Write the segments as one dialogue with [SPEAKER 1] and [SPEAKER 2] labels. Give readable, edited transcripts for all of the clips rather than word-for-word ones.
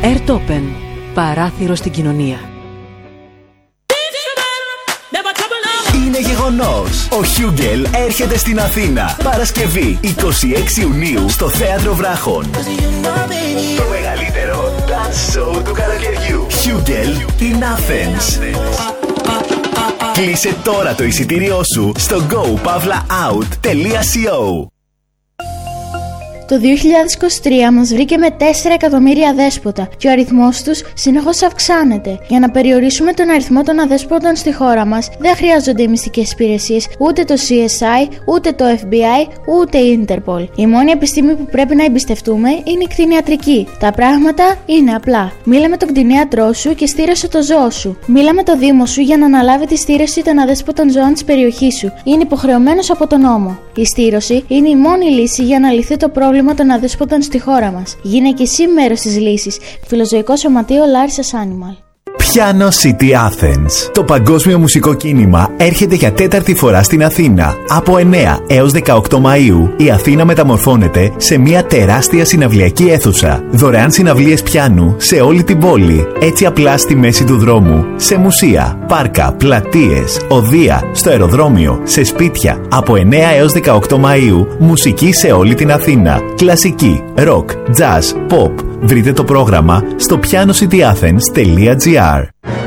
[SPEAKER 1] Airtopen. Παράθυρο στην κοινωνία.
[SPEAKER 2] Είναι γεγονός. Ο Χιούγκελ έρχεται στην Αθήνα. Παρασκευή 26 Ιουνίου στο Θέατρο Βράχων. Το μεγαλύτερο dance show του καλοκαιριού. Χιούγκελ in Athens. Κλείσε τώρα το εισιτήριό σου στο gopavlaout.co.
[SPEAKER 3] Το 2023 μας βρήκε με 4 εκατομμύρια αδέσποτα και ο αριθμός τους συνεχώς αυξάνεται. Για να περιορίσουμε τον αριθμό των αδέσποτων στη χώρα μας, δεν χρειάζονται οι μυστικές υπηρεσίες, ούτε το CSI, ούτε το FBI, ούτε η Interpol. Η μόνη επιστήμη που πρέπει να εμπιστευτούμε είναι η κτηνιατρική. Τα πράγματα είναι απλά. Μίλα με τον κτηνίατρό σου και στήρωσε το ζώο σου. Μίλα με το Δήμο σου για να αναλάβει τη στήρωση των αδέσποτων ζώων της περιοχής σου. Είναι υποχρεωμένος από τον νόμο. Η στήρωση είναι η μόνη λύση για να λυθεί το πρόβλημα των αδέσποτων στη χώρα μας. Γίνε και εσύ μέρος της λύσης. Φιλοζωικό Σωματείο Larissa's Animal.
[SPEAKER 2] Piano City Athens. Το παγκόσμιο μουσικό κίνημα έρχεται για 4η φορά στην Αθήνα. Από 9 έως 18 Μαΐου η Αθήνα μεταμορφώνεται σε μια τεράστια συναυλιακή αίθουσα. Δωρεάν συναυλίες πιάνου σε όλη την πόλη. Έτσι απλά στη μέση του δρόμου. Σε μουσεία, πάρκα, πλατείες, οδεία, στο αεροδρόμιο, σε σπίτια. Από 9 έως 18 Μαΐου μουσική σε όλη την Αθήνα. Κλασική, rock, jazz, pop. Βρείτε το πρόγραμμα στο pianocityAthens.gr.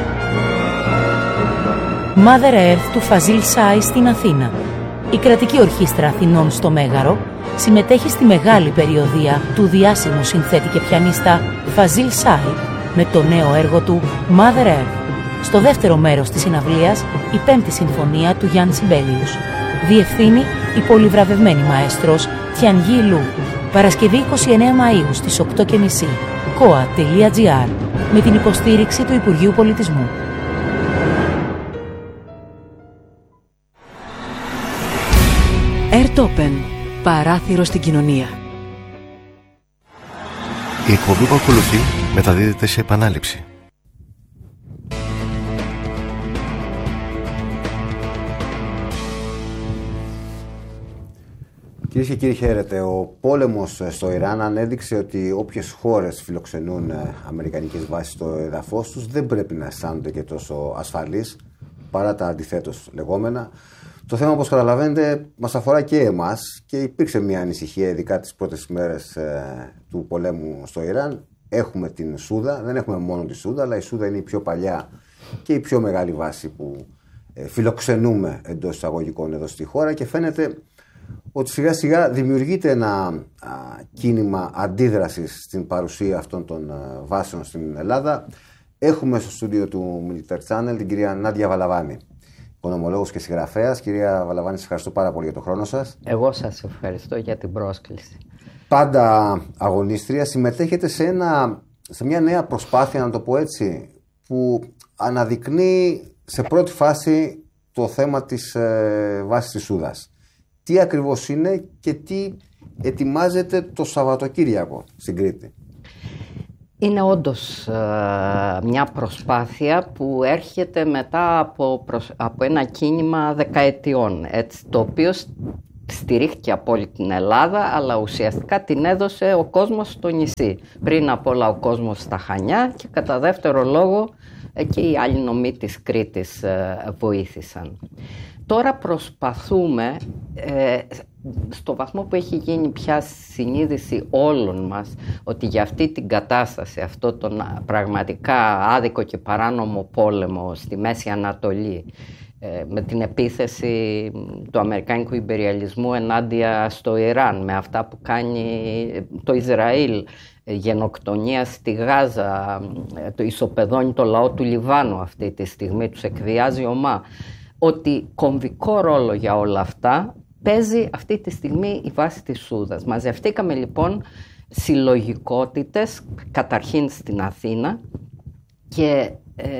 [SPEAKER 1] Mother Earth του Φαζίλ Σάι στην Αθήνα. Η κρατική ορχήστρα Αθηνών στο Μέγαρο συμμετέχει στη μεγάλη περιοδεία του διάσημου συνθέτη και πιανίστα Φαζίλ Σάι με το νέο έργο του Mother Earth. Στο δεύτερο μέρος της συναυλίας η 5η συμφωνία του Γιάννη Σιμπέλιους. Διευθύνει η πολυβραβευμένη μαέστρος Τιανγί Λου. Παρασκευή 29 Μαΐου στις 8.30 koa.gr με την υποστήριξη του Υπουργείου Πολιτισμού. Airtopen. Παράθυρο στην κοινωνία.
[SPEAKER 4] Η εκπομπή που ακολουθεί μεταδίδεται σε επανάληψη.
[SPEAKER 5] Κυρίες και κύριοι, χαίρετε. Ο πόλεμος στο Ιράν ανέδειξε ότι όποιες χώρες φιλοξενούν αμερικανικές βάσεις στο έδαφος τους δεν πρέπει να αισθάνονται και τόσο ασφαλείς, παρά τα αντιθέτως λεγόμενα. Το θέμα, όπως καταλαβαίνετε, μας αφορά και εμάς και υπήρξε μια ανησυχία, ειδικά τις πρώτες μέρες του πολέμου στο Ιράν. Έχουμε την Σούδα, δεν έχουμε μόνο τη Σούδα, αλλά η Σούδα είναι η πιο παλιά και η πιο μεγάλη βάση που φιλοξενούμε εντός εισαγωγικών εδώ στη χώρα και φαίνεται ότι σιγά σιγά δημιουργείται ένα κίνημα αντίδρασης στην παρουσία αυτών των βάσεων στην Ελλάδα. Έχουμε στο στούντιο του Military Channel την κυρία Νάντια Βαλαβάνη, οικονομολόγος και συγγραφέας. Κυρία Βαλαβάνη, σας ευχαριστώ πάρα πολύ για τον χρόνο σας.
[SPEAKER 6] Εγώ σας ευχαριστώ για την πρόσκληση.
[SPEAKER 5] Πάντα αγωνίστρια, συμμετέχετε σε μια νέα προσπάθεια, να το πω έτσι, που αναδεικνύει σε πρώτη φάση το θέμα της βάσης της Σούδας. Τι ακριβώς είναι και τι ετοιμάζεται το Σαββατοκύριακο στην Κρήτη?
[SPEAKER 6] Είναι όντως μια προσπάθεια που έρχεται μετά από ένα κίνημα δεκαετιών, έτσι, το οποίο στηρίχθηκε από όλη την Ελλάδα, αλλά ουσιαστικά την έδωσε ο κόσμος στο νησί. Πριν απ' όλα ο κόσμος στα Χανιά και κατά δεύτερο λόγο και οι άλλοι νομοί της Κρήτης βοήθησαν. Τώρα προσπαθούμε, στο βαθμό που έχει γίνει πια συνείδηση όλων μας, ότι για αυτή την κατάσταση, αυτό τον πραγματικά άδικο και παράνομο πόλεμο στη Μέση Ανατολή, με την επίθεση του αμερικάνικου ιμπεριαλισμού ενάντια στο Ιράν, με αυτά που κάνει το Ισραήλ, γενοκτονία στη Γάζα, το ισοπεδώνει το λαό του Λιβάνου αυτή τη στιγμή, τους εκβιάζει ομά, ότι κομβικό ρόλο για όλα αυτά παίζει αυτή τη στιγμή η βάση της Σούδας. Μαζευτήκαμε λοιπόν συλλογικότητες, καταρχήν στην Αθήνα, και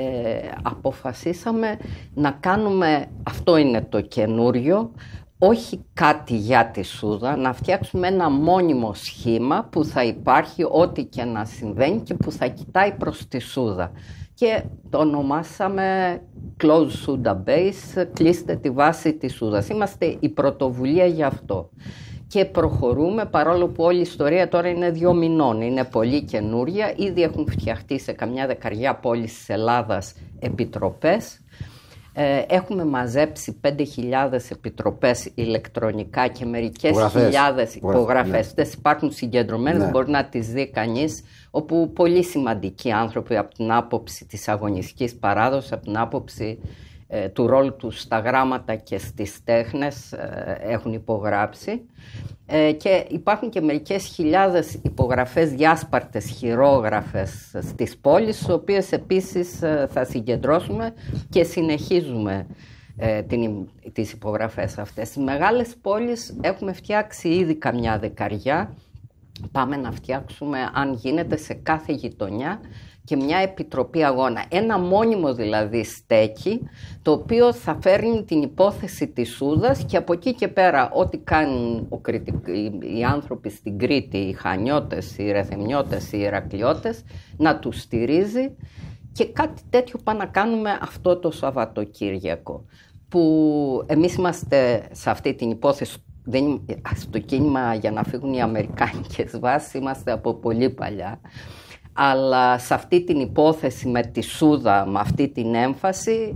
[SPEAKER 6] αποφασίσαμε να κάνουμε, αυτό είναι το καινούριο, όχι κάτι για τη Σούδα, να φτιάξουμε ένα μόνιμο σχήμα που θα υπάρχει ό,τι και να συμβαίνει και που θα κοιτάει προς τη Σούδα. Και το ονομάσαμε Close Suda Base, κλείστε τη βάση της Σούδας. Είμαστε η πρωτοβουλία γι' αυτό. και προχωρούμε, παρόλο που όλη η ιστορία τώρα είναι 2 μηνών, είναι πολύ καινούρια. Ήδη έχουν φτιαχτεί σε καμιά δεκαριά πόλεις της Ελλάδας επιτροπές. Έχουμε μαζέψει 5.000 επιτροπές ηλεκτρονικά και μερικές χιλιάδες υπογραφές. Ναι. Υπάρχουν συγκεντρωμένες, ναι. Μπορεί να τις δει κανείς, όπου πολύ σημαντικοί άνθρωποι από την άποψη της αγωνιστικής παράδοσης, από την άποψη του ρόλου τους στα γράμματα και στις τέχνες έχουν υπογράψει. Και υπάρχουν και μερικές χιλιάδες υπογραφές διάσπαρτες, χειρόγραφες στις πόλεις, τις οποίες επίσης θα συγκεντρώσουμε και συνεχίζουμε τις υπογραφές αυτές. Στις μεγάλες πόλεις έχουμε φτιάξει ήδη καμιά δεκαριά. Πάμε να φτιάξουμε, αν γίνεται, σε κάθε γειτονιά και μια επιτροπή αγώνα. Ένα μόνιμο δηλαδή στέκι, το οποίο θα φέρνει την υπόθεση της Σούδας και από εκεί και πέρα ό,τι κάνουν οι άνθρωποι στην Κρήτη, οι Χανιώτες, οι Ρεθεμιώτες, οι Ηρακλειώτες, να τους στηρίζει, και κάτι τέτοιο πάμε να κάνουμε αυτό το Σαββατοκύριακο. Που εμείς είμαστε σε αυτή την υπόθεση, στο κίνημα για να φύγουν οι αμερικάνικες βάσεις, είμαστε από πολύ παλιά. Αλλά σε αυτή την υπόθεση με τη Σούδα, με αυτή την έμφαση,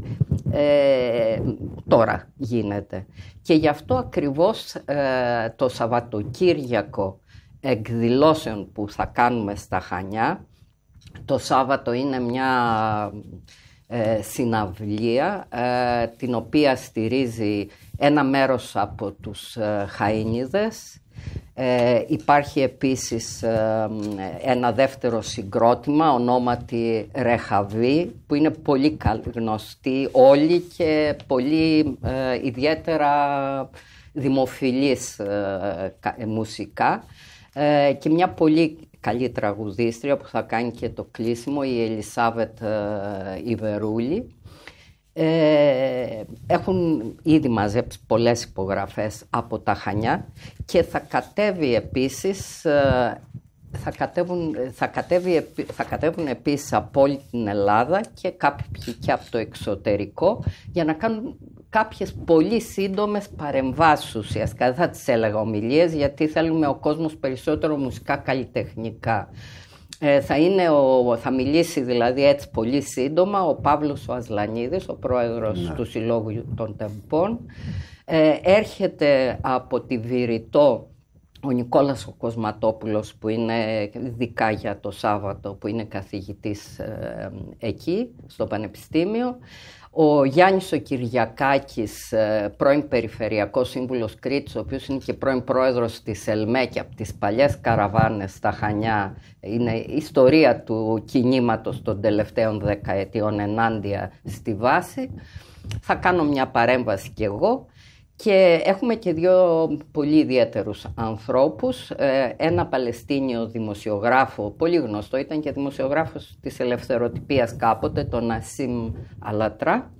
[SPEAKER 6] τώρα γίνεται. Και γι' αυτό ακριβώς το Σαββατοκύριακο εκδηλώσεων που θα κάνουμε στα Χανιά, το Σάββατο είναι μια συναυλία την οποία στηρίζει ένα μέρος από τους Χαΐνιδες. Υπάρχει επίσης ένα δεύτερο συγκρότημα ονόματι Ρεχαβή, που είναι πολύ γνωστοί όλοι και πολύ ιδιαίτερα δημοφιλής μουσικά, και μια πολύ καλή τραγουδίστρια που θα κάνει και το κλείσιμο, η Ελισάβετ Ιβερούλη. Έχουν ήδη μαζέψει πολλές υπογραφές από τα Χανιά και θα κατέβει επίσης, θα κατέβουν επίσης από όλη την Ελλάδα και κάποιοι και από το εξωτερικό, για να κάνουν κάποιες πολύ σύντομες παρεμβάσεις ουσιαστικά. Δεν θα τις έλεγα ομιλίες, γιατί θέλουμε ο κόσμος περισσότερο μουσικά καλλιτεχνικά. Θα μιλήσει δηλαδή έτσι πολύ σύντομα ο Παύλος ο Ασλανίδης, ο πρόεδρος του Συλλόγου των Τεμπών. Έρχεται από τη Βηρητό ο Νικόλας ο Κοσματόπουλος, που είναι ειδικά για το Σάββατο, που είναι καθηγητής εκεί στο Πανεπιστήμιο. Ο Γιάννης ο Κυριακάκης, πρώην Περιφερειακός Σύμβουλος Κρήτης, ο οποίος είναι και πρώην πρόεδρος της ΕΛΜΕ και από τις παλιές καραβάνες στα Χανιά, είναι η ιστορία του κινήματος των τελευταίων δεκαετιών ενάντια στη βάση. Θα κάνω μια παρέμβαση κι εγώ. Και έχουμε και 2 πολύ ιδιαίτερους ανθρώπους, ένα Παλαιστίνιο δημοσιογράφο, πολύ γνωστό, ήταν και δημοσιογράφος της Ελευθεροτυπίας κάποτε, τον Νασίμ Αλατρά,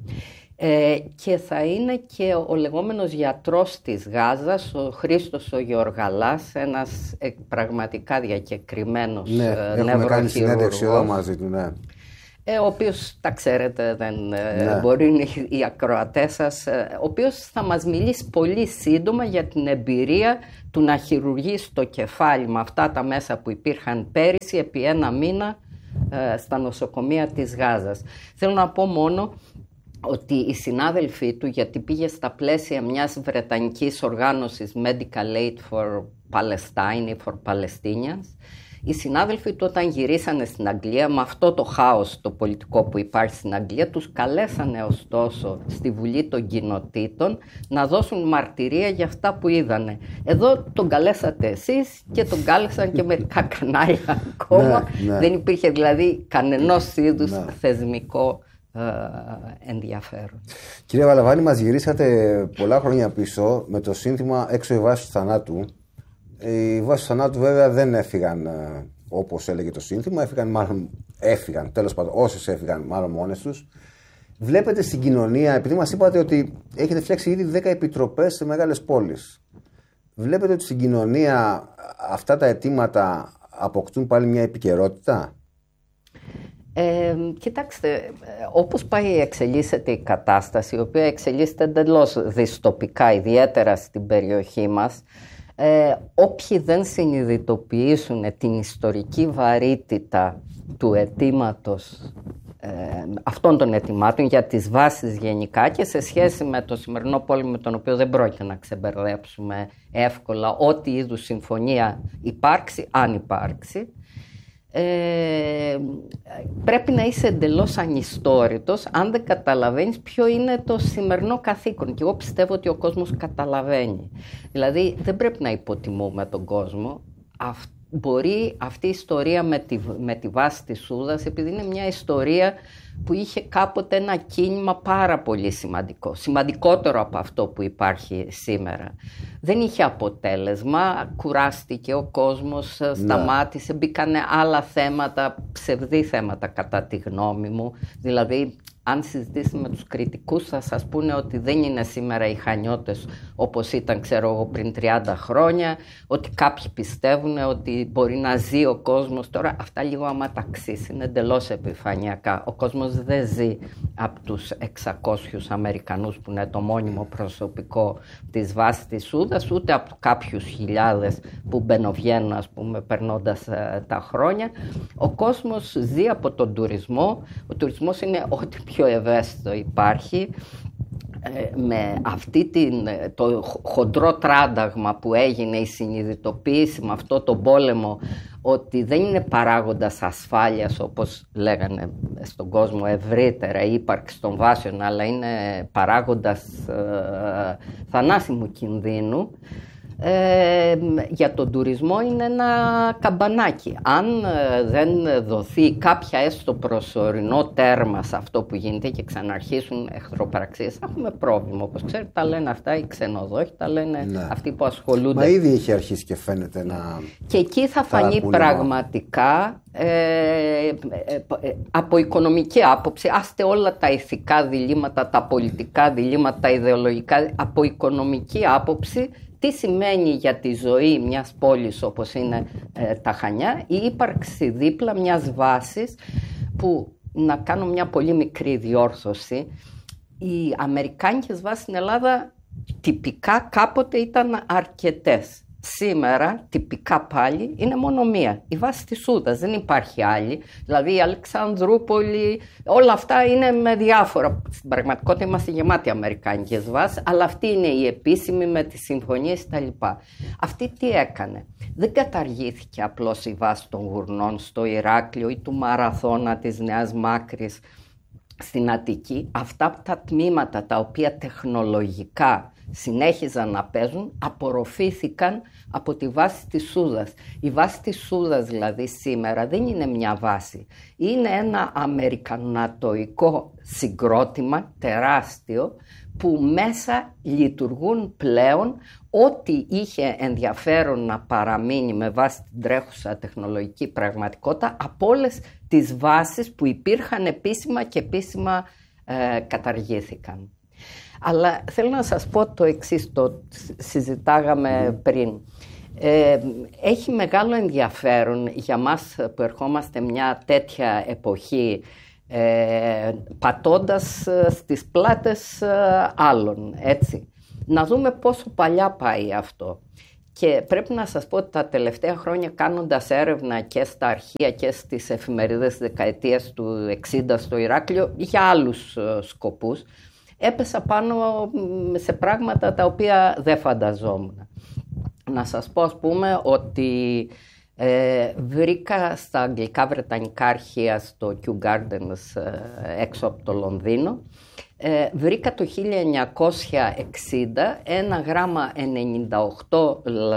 [SPEAKER 6] και θα είναι και ο λεγόμενος γιατρός της Γάζας, ο Χρήστος ο Γεωργαλάς, ένας πραγματικά διακεκριμένος νευροχειρουργός. Έχουμε κάνει συνέντευξη εδώ μαζί του, ναι. Ο οποίος, τα ξέρετε, δεν μπορεί οι ακροατές σας, ο οποίος θα μας μιλήσει πολύ σύντομα για την εμπειρία του να χειρουργεί στο κεφάλι με αυτά τα μέσα που υπήρχαν πέρυσι επί 1 μήνα στα νοσοκομεία της Γάζας. Θέλω να πω μόνο ότι οι συνάδελφοί του, γιατί πήγε στα πλαίσια μιας βρετανικής οργάνωσης Medical Aid for Palestine ή for Palestinians, οι συνάδελφοι του όταν γυρίσανε στην Αγγλία, με αυτό το χάος το πολιτικό που υπάρχει στην Αγγλία, τους καλέσανε ωστόσο στη Βουλή των Κοινοτήτων να δώσουν μαρτυρία για αυτά που είδανε. Εδώ τον καλέσατε εσείς και τον κάλεσαν και μερικά κανάλια ακόμα. Δεν υπήρχε δηλαδή κανενός είδους θεσμικό ενδιαφέρον.
[SPEAKER 5] Κύριε Βαλαβάνη, μας γυρίσατε πολλά χρόνια πίσω με το σύνθημα «Έξω η βάση του θανάτου». Οι βάσεις του θανάτου βέβαια δεν έφυγαν όπως έλεγε το σύνθημα, έφυγαν τέλος πάντων, όσες έφυγαν μάλλον μόνες τους. Βλέπετε στην κοινωνία, επειδή μας είπατε ότι έχετε φτιάξει ήδη 10 επιτροπές σε μεγάλες πόλεις, βλέπετε ότι στην κοινωνία αυτά τα αιτήματα αποκτούν πάλι μια επικαιρότητα?
[SPEAKER 6] Κοιτάξτε, όπως πάει εξελίσσεται η κατάσταση, η οποία εξελίσσεται εντελώς δυστοπικά, ιδιαίτερα στην περιοχή μας, Όποιοι δεν συνειδητοποιήσουν την ιστορική βαρύτητα του αιτήματος, αυτών των αιτημάτων για τις βάσεις γενικά και σε σχέση με το σημερινό πόλεμο, με τον οποίο δεν πρόκειται να ξεμπερδέψουμε εύκολα ό,τι είδους συμφωνία υπάρξει, αν υπάρξει, πρέπει να είσαι εντελώς ανιστόρητος αν δεν καταλαβαίνεις ποιο είναι το σημερινό καθήκον. Και εγώ πιστεύω ότι ο κόσμος καταλαβαίνει. Δηλαδή δεν πρέπει να υποτιμούμε τον κόσμο. Μπορεί αυτή η ιστορία με τη βάση της Σούδας, επειδή είναι μια ιστορία που είχε κάποτε ένα κίνημα πάρα πολύ σημαντικό, σημαντικότερο από αυτό που υπάρχει σήμερα. Δεν είχε αποτέλεσμα, κουράστηκε ο κόσμος, σταμάτησε, μπήκανε άλλα θέματα, ψευδή θέματα κατά τη γνώμη μου. Δηλαδή, αν συζητήσετε με τους κριτικούς θα σας πούνε ότι δεν είναι σήμερα οι Χανιώτες όπως ήταν, ξέρω εγώ, πριν 30 χρόνια, ότι κάποιοι πιστεύουν ότι μπορεί να ζει ο κόσμος τώρα. Αυτά λίγο άμα ταξίσει, είναι εντελώς επιφανειακά. Ο κόσμος δεν ζει από τους 600 Αμερικανούς που είναι το μόνιμο προσωπικό της βάσης της Σούδας, ούτε από κάποιους χιλιάδες που μπαινοβγαίνουν, ας πούμε, περνώντας τα χρόνια. Ο κόσμος ζει από τον τουρισμό. Ο τουρισμός είναι ό,τι πιο ευαίσθητο υπάρχει. Με αυτή το χοντρό τράνταγμα που έγινε, η συνειδητοποίηση με αυτό το πόλεμο ότι δεν είναι παράγοντας ασφάλειας όπως λέγανε στον κόσμο ευρύτερα η ύπαρξη των βάσεων, αλλά είναι παράγοντας θανάσιμου κινδύνου. Για τον τουρισμό είναι ένα καμπανάκι. Αν δεν δοθεί κάποια έστω προσωρινό τέρμα σε αυτό που γίνεται και ξαναρχίσουν εχθροπραξίες, έχουμε πρόβλημα. Όπως ξέρετε, τα λένε αυτά οι ξενοδόχοι, τα λένε αυτοί που ασχολούνται.
[SPEAKER 5] Μα ήδη έχει αρχίσει και φαίνεται να...
[SPEAKER 6] Και εκεί θα φανεί πραγματικά από οικονομική άποψη, άστε όλα τα ηθικά διλήμματα, τα πολιτικά διλήμματα, τα ιδεολογικά, από οικονομική άποψη, τι σημαίνει για τη ζωή μιας πόλης όπως είναι τα Χανιά η ύπαρξη δίπλα μιας βάσης που, να κάνω μια πολύ μικρή διόρθωση, οι αμερικάνικες βάσεις στην Ελλάδα τυπικά κάποτε ήταν αρκετές. Σήμερα, τυπικά πάλι, είναι μόνο μία. Η βάση της Σούδας, δεν υπάρχει άλλη. Δηλαδή η Αλεξανδρούπολη, όλα αυτά είναι με διάφορα. Στην πραγματικότητα είμαστε γεμάτοι αμερικάνικες βάσεις, αλλά αυτή είναι η επίσημη με τις συμφωνίες κτλ. Αυτή τι έκανε? Δεν καταργήθηκε απλώς η βάση των Γουρνών στο Ηράκλειο ή του Μαραθώνα της Νέας Μάκρης στην Αττική. Αυτά τα τμήματα τα οποία τεχνολογικά συνέχιζαν να παίζουν, απορροφήθηκαν από τη βάση της Σούδας. Η βάση της Σούδας δηλαδή σήμερα δεν είναι μια βάση. Είναι ένα αμερικανατοϊκό συγκρότημα τεράστιο που μέσα λειτουργούν πλέον ό,τι είχε ενδιαφέρον να παραμείνει με βάση την τρέχουσα τεχνολογική πραγματικότητα από όλες τις βάσεις που υπήρχαν επίσημα και επίσημα καταργήθηκαν. Αλλά θέλω να σας πω το εξής, το συζητάγαμε πριν. Έχει μεγάλο ενδιαφέρον για μας που ερχόμαστε μια τέτοια εποχή πατώντας στις πλάτες άλλων, έτσι. Να δούμε πόσο παλιά πάει αυτό. Και πρέπει να σας πω ότι τα τελευταία χρόνια, κάνοντας έρευνα και στα αρχεία και στις εφημερίδες της δεκαετίας του 60 στο Ηράκλειο για άλλους σκοπούς, έπεσα πάνω σε πράγματα τα οποία δεν φανταζόμουν. Να σας πω, ας πούμε, ότι βρήκα στα αγγλικά βρετανικά αρχεία στο Kew Gardens έξω από το Λονδίνο, βρήκα το 1960 ένα γράμμα 98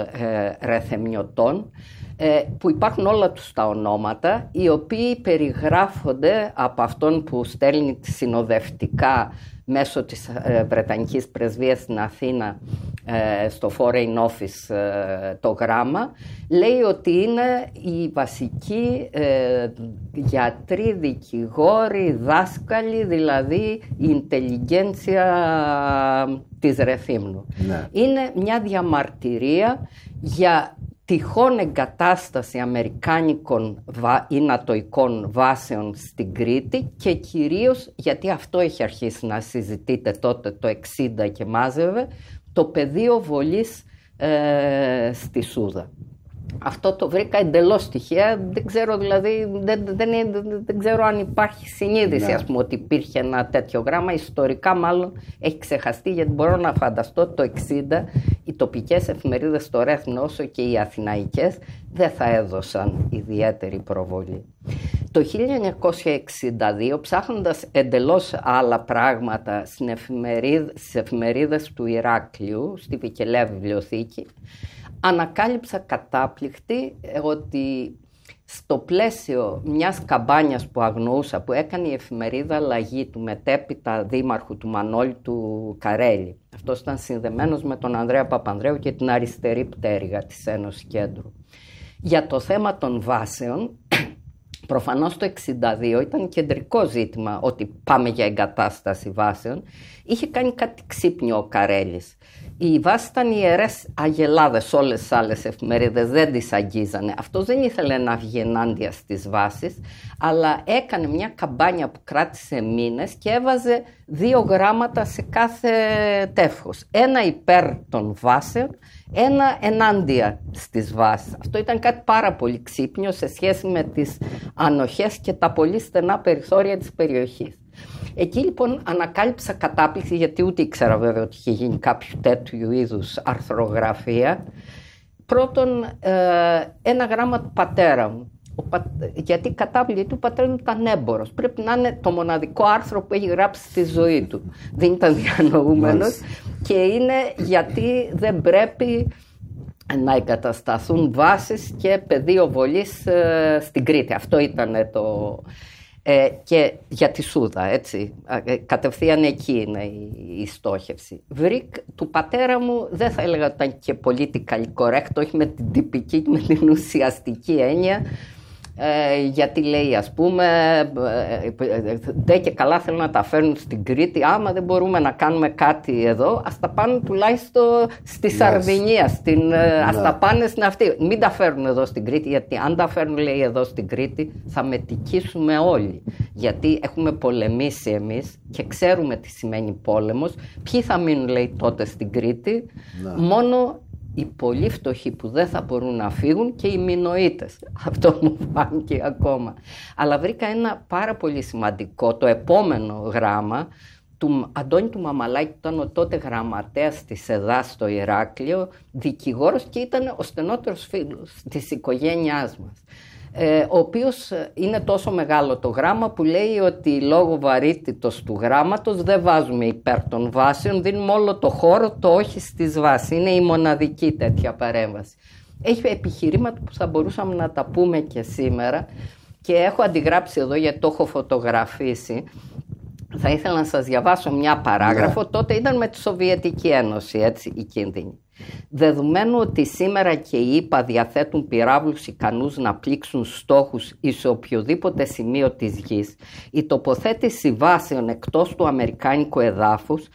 [SPEAKER 6] ρεθεμιωτών που υπάρχουν όλα τους τα ονόματα, οι οποίοι περιγράφονται από αυτόν που στέλνει συνοδευτικά μέσω της Βρετανικής Πρεσβείας στην Αθήνα στο Foreign Office το γράμμα. Λέει ότι είναι οι βασικοί γιατροί, δικηγόροι, δάσκαλοι, δηλαδή η 인τελιγέντσια της Ρεθύμνου. Ναι. Είναι μια διαμαρτυρία για τυχόν εγκατάσταση αμερικάνικων ή νατοικών βάσεων στην Κρήτη και κυρίως γιατί αυτό έχει αρχίσει να συζητείται τότε το 60 και μάζευε, το πεδίο βολής στη Σούδα. Αυτό το βρήκα εντελώς τυχαία, δεν ξέρω δηλαδή, δεν ξέρω αν υπάρχει συνείδηση, ας πούμε, ότι υπήρχε ένα τέτοιο γράμμα. Ιστορικά μάλλον έχει ξεχαστεί, γιατί μπορώ να φανταστώ το 60 οι τοπικές εφημερίδες στο Ρέθμνο όσο και οι αθηναϊκές δεν θα έδωσαν ιδιαίτερη προβολή. Το 1962, ψάχνοντας εντελώς άλλα πράγματα στις εφημερίδες του Ηράκλειου, στη Βικελαία Βιβλιοθήκη, ανακάλυψα κατάπληκτη ότι στο πλαίσιο μιας καμπάνιας που αγνοούσα, που έκανε η εφημερίδα Αλλαγή του μετέπειτα δήμαρχου του Μανώλη του Καρέλη. Αυτός ήταν συνδεμένος με τον Ανδρέα Παπανδρέου και την αριστερή πτέρυγα της Ένωσης Κέντρου. Για το θέμα των βάσεων, προφανώς το 1962 ήταν κεντρικό ζήτημα ότι πάμε για εγκατάσταση βάσεων. Είχε κάνει κάτι ξύπνιο ο Καρέλης. Οι βάσεις ήταν ιερές αγελάδες, όλες τις άλλες εφημερίδες δεν τις αγγίζανε. Αυτός δεν ήθελε να βγει ενάντια στις βάσεις, αλλά έκανε μια καμπάνια που κράτησε μήνες και έβαζε 2 γράμματα σε κάθε τεύχος. Ένα υπέρ των βάσεων, ένα ενάντια στις βάσεις. Αυτό ήταν κάτι πάρα πολύ ξύπνιο σε σχέση με τις ανοχές και τα πολύ στενά περιθώρια της περιοχής. Εκεί λοιπόν ανακάλυψα κατάπληξη, γιατί ούτε ήξερα βέβαια ότι είχε γίνει κάποιο τέτοιου είδους αρθρογραφία. Πρώτον, ένα γράμμα του πατέρα μου. Γιατί η κατάπληξη του πατέρα μου ήταν έμπορος. Πρέπει να είναι το μοναδικό άρθρο που έχει γράψει στη ζωή του. Δεν ήταν διανοούμενος. Και είναι γιατί δεν πρέπει να εγκατασταθούν βάσεις και πεδίο βολής στην Κρήτη. Αυτό ήταν το... και για τη Σούδα, έτσι, κατευθείαν εκεί είναι η στόχευση. Του πατέρα μου δεν θα έλεγα ότι ήταν και politically correct, όχι με την τυπική και με την ουσιαστική έννοια, γιατί λέει, ας πούμε, δεν και καλά θέλουν να τα φέρνουν στην Κρήτη, άμα δεν μπορούμε να κάνουμε κάτι εδώ, ας τα πάνε τουλάχιστον στη Σαρδινία, ας τα πάνε στην αυτή. Μην τα φέρουν εδώ στην Κρήτη, γιατί αν τα φέρνουν, λέει, εδώ στην Κρήτη, θα μετικήσουμε όλοι. Γιατί έχουμε πολεμήσει εμείς και ξέρουμε τι σημαίνει πόλεμος. Ποιοι θα μείνουν, λέει, τότε στην Κρήτη? Μόνο οι πολύ φτωχοί που δεν θα μπορούν να φύγουν και οι μινοίτες. Αυτό μου φάνηκε ακόμα. Αλλά βρήκα ένα πάρα πολύ σημαντικό, το επόμενο γράμμα του Αντώνη του Μαμαλάκη, που ήταν ο τότε γραμματέας της ΕΔΑ στο Ηράκλειο, δικηγόρος και ήταν ο στενότερος φίλος της οικογένειάς μας. Ο οποίος είναι τόσο μεγάλο το γράμμα που λέει ότι λόγω βαρύτητος του γράμματος δεν βάζουμε υπέρ των βάσεων, δίνουμε όλο το χώρο, το όχι στις βάσεις. Είναι η μοναδική τέτοια παρέμβαση. Έχει επιχειρήματα που θα μπορούσαμε να τα πούμε και σήμερα και έχω αντιγράψει εδώ γιατί το έχω φωτογραφίσει. Θα ήθελα να σας διαβάσω μια παράγραφο. Τότε ήταν με τη Σοβιετική Ένωση, έτσι, η κίνδυνη. Δεδομένου ότι σήμερα και οι ΗΠΑ διαθέτουν πυράβλους ικανούς να πλήξουν στόχους σε οποιοδήποτε σημείο της γης, η τοποθέτηση βάσεων εκτός του αμερικάνικου εδάφους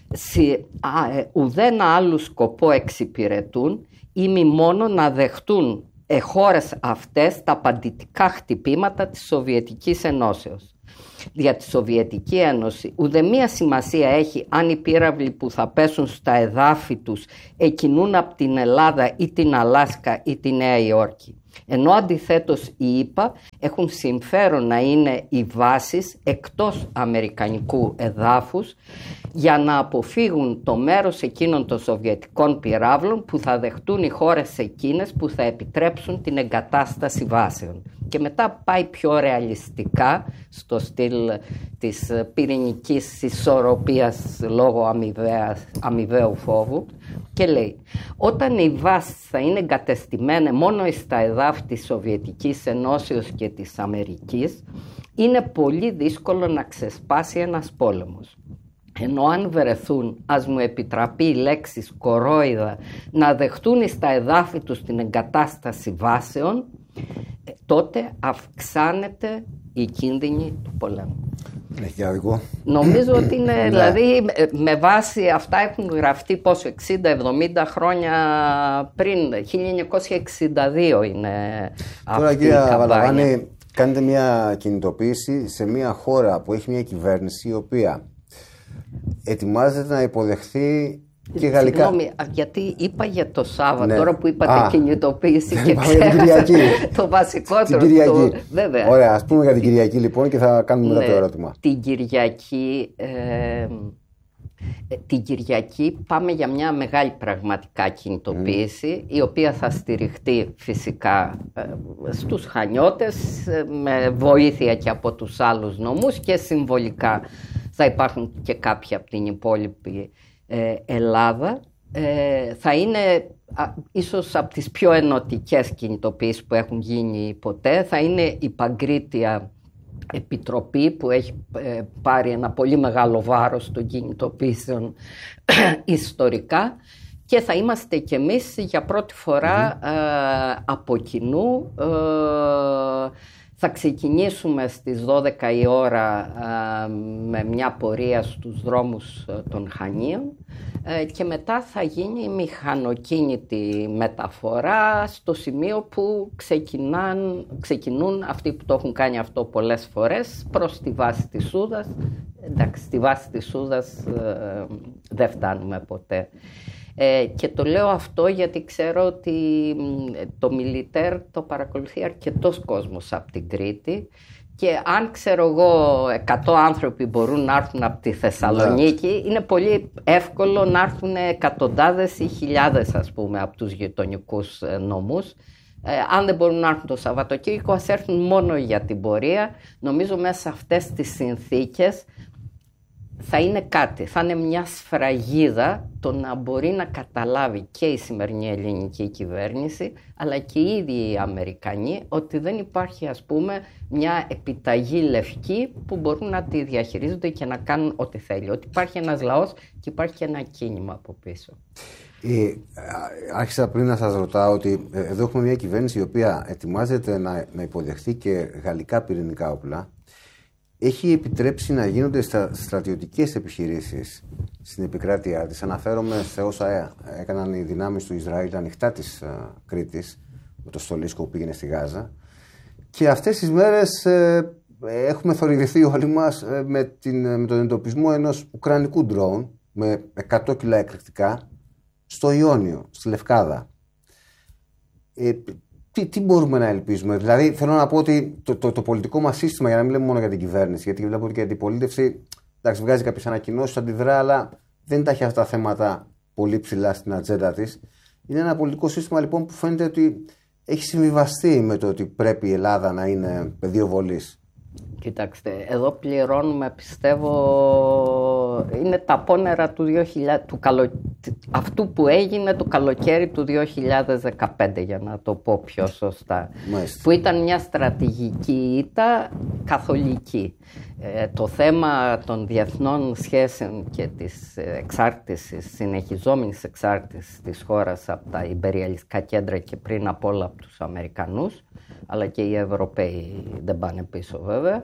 [SPEAKER 6] ουδένα άλλου σκοπό εξυπηρετούν ή μη μόνο να δεχτούν χώρες αυτές τα απαντητικά χτυπήματα της Σοβιετικής Ενώσεως. Για τη Σοβιετική Ένωση ουδέμια σημασία έχει αν οι πύραυλοι που θα πέσουν στα εδάφη τους εκκινούν από την Ελλάδα ή την Αλάσκα ή τη Νέα Υόρκη. Ενώ αντιθέτως οι ΗΠΑ έχουν συμφέρον να είναι οι βάσεις εκτός αμερικανικού εδάφους για να αποφύγουν το μέρος εκείνων των σοβιετικών πυράβλων που θα δεχτούν οι χώρες εκείνες που θα επιτρέψουν την εγκατάσταση βάσεων. Και μετά πάει πιο ρεαλιστικά στο στυλ της πυρηνικής ισορροπίας λόγω αμοιβαίου φόβου και λέει: όταν οι βάσεις θα είναι εγκατεστημένες μόνο στα εδάφη της Σοβιετικής Ενώσεως και της Αμερικής, είναι πολύ δύσκολο να ξεσπάσει ένας πόλεμος. Ενώ αν βρεθούν, ας μου επιτραπεί η λέξη κορόιδα, να δεχτούν στα εδάφη τους την εγκατάσταση βάσεων, τότε αυξάνεται η κίνδυνη του πολέμου.
[SPEAKER 5] Έχει άδικο.
[SPEAKER 6] Νομίζω ότι είναι, δηλαδή, με βάση αυτά έχουν γραφτεί πόσο, 60-70 χρόνια πριν, 1962 είναι
[SPEAKER 5] τώρα,
[SPEAKER 6] αυτή η καμπάνια.
[SPEAKER 5] Βαλαβάνη, κάνετε μια κινητοποίηση σε μια χώρα που έχει μια κυβέρνηση η οποία ετοιμάζεται να υποδεχθεί Και γαλλικά.
[SPEAKER 6] Συγγνώμη, γιατί είπα για το Σάββατο, τώρα που είπατε κινητοποίηση και το βασικότερο.
[SPEAKER 5] Την Κυριακή.
[SPEAKER 6] Βέβαια.
[SPEAKER 5] Ωραία, ας πούμε για την Κυριακή λοιπόν και θα κάνουμε μετά το ερώτημα.
[SPEAKER 6] Την Κυριακή πάμε για μια μεγάλη πραγματικά κινητοποίηση, η οποία θα στηριχτεί φυσικά στους Χανιώτες με βοήθεια και από τους άλλους νομούς, και συμβολικά θα υπάρχουν και κάποιοι από την υπόλοιπη Ελλάδα. Θα είναι ίσως από τις πιο ενωτικές κινητοποίησεις που έχουν γίνει ποτέ. Θα είναι η Παγκρίτια Επιτροπή, που έχει πάρει ένα πολύ μεγάλο βάρος των κινητοποίησεων ιστορικά, και θα είμαστε κι εμείς για πρώτη φορά από κοινού. Θα ξεκινήσουμε στις 12 η ώρα με μια πορεία στους δρόμους των Χανίων και μετά θα γίνει η μηχανοκίνητη μεταφορά στο σημείο που ξεκινούν αυτοί που το έχουν κάνει αυτό πολλές φορές, προς τη βάση της Σούδας. Εντάξει, στη βάση της Σούδας δεν φτάνουμε ποτέ. Και το λέω αυτό γιατί ξέρω ότι το Μιλιτέρ το παρακολουθεί αρκετός κόσμος από την Κρήτη, και αν ξέρω εγώ 100 άνθρωποι μπορούν να έρθουν από τη Θεσσαλονίκη, είναι πολύ εύκολο να έρθουν εκατοντάδες ή χιλιάδες, ας πούμε, από τους γειτονικούς νομούς. Αν δεν μπορούν να έρθουν το Σαββατοκύριακο, ας έρθουν μόνο για την πορεία. Νομίζω μέσα σε αυτές τις συνθήκες θα είναι κάτι, θα είναι μια σφραγίδα το να μπορεί να καταλάβει και η σημερινή ελληνική κυβέρνηση, αλλά και οι ίδιοι οι Αμερικανοί, ότι δεν υπάρχει, ας πούμε, μια επιταγή λευκή που μπορούν να τη διαχειρίζονται και να κάνουν ό,τι θέλει. Ότι υπάρχει ένας λαός και υπάρχει και ένα κίνημα από πίσω.
[SPEAKER 5] Άρχισα πριν να σας ρωτάω ότι εδώ έχουμε μια κυβέρνηση η οποία ετοιμάζεται να υποδεχθεί και γαλλικά πυρηνικά όπλα. Έχει επιτρέψει να γίνονται στρατιωτικές επιχειρήσεις στην επικράτειά της. Αναφέρομαι σε όσα έκαναν οι δυνάμεις του Ισραήλ ανοιχτά της Κρήτης, με το στολίσκο που πήγαινε στη Γάζα. Και αυτές τις μέρες έχουμε θορυβηθεί όλοι μας με τον εντοπισμό ενός ουκρανικού ντρόουν με 100 κιλά εκρηκτικά στο Ιόνιο, στη Λευκάδα. Τι μπορούμε να ελπίζουμε? Δηλαδή, θέλω να πω ότι το πολιτικό μας σύστημα, για να μην λέμε μόνο για την κυβέρνηση, γιατί βλέπω ότι και η αντιπολίτευση βγάζει κάποιες ανακοινώσεις, αντιδρά, αλλά δεν τα έχει αυτά τα θέματα πολύ ψηλά στην ατζέντα της. Είναι ένα πολιτικό σύστημα λοιπόν που φαίνεται ότι έχει συμβιβαστεί με το ότι πρέπει η Ελλάδα να είναι πεδίο βολής.
[SPEAKER 6] Κοιτάξτε, εδώ πληρώνουμε, πιστεύω, είναι τα πόνερα του 2000, αυτού που έγινε το καλοκαίρι του 2015, για να το πω πιο σωστά.
[SPEAKER 5] Μάλιστα. Που
[SPEAKER 6] ήταν μια στρατηγική ήττα καθολική. Το θέμα των διεθνών σχέσεων και της εξάρτησης, συνεχιζόμενης εξάρτησης της χώρας από τα ιμπεριαλιστικά κέντρα και πριν απ' όλα από τους Αμερικανούς, αλλά και οι Ευρωπαίοι δεν πάνε πίσω βέβαια,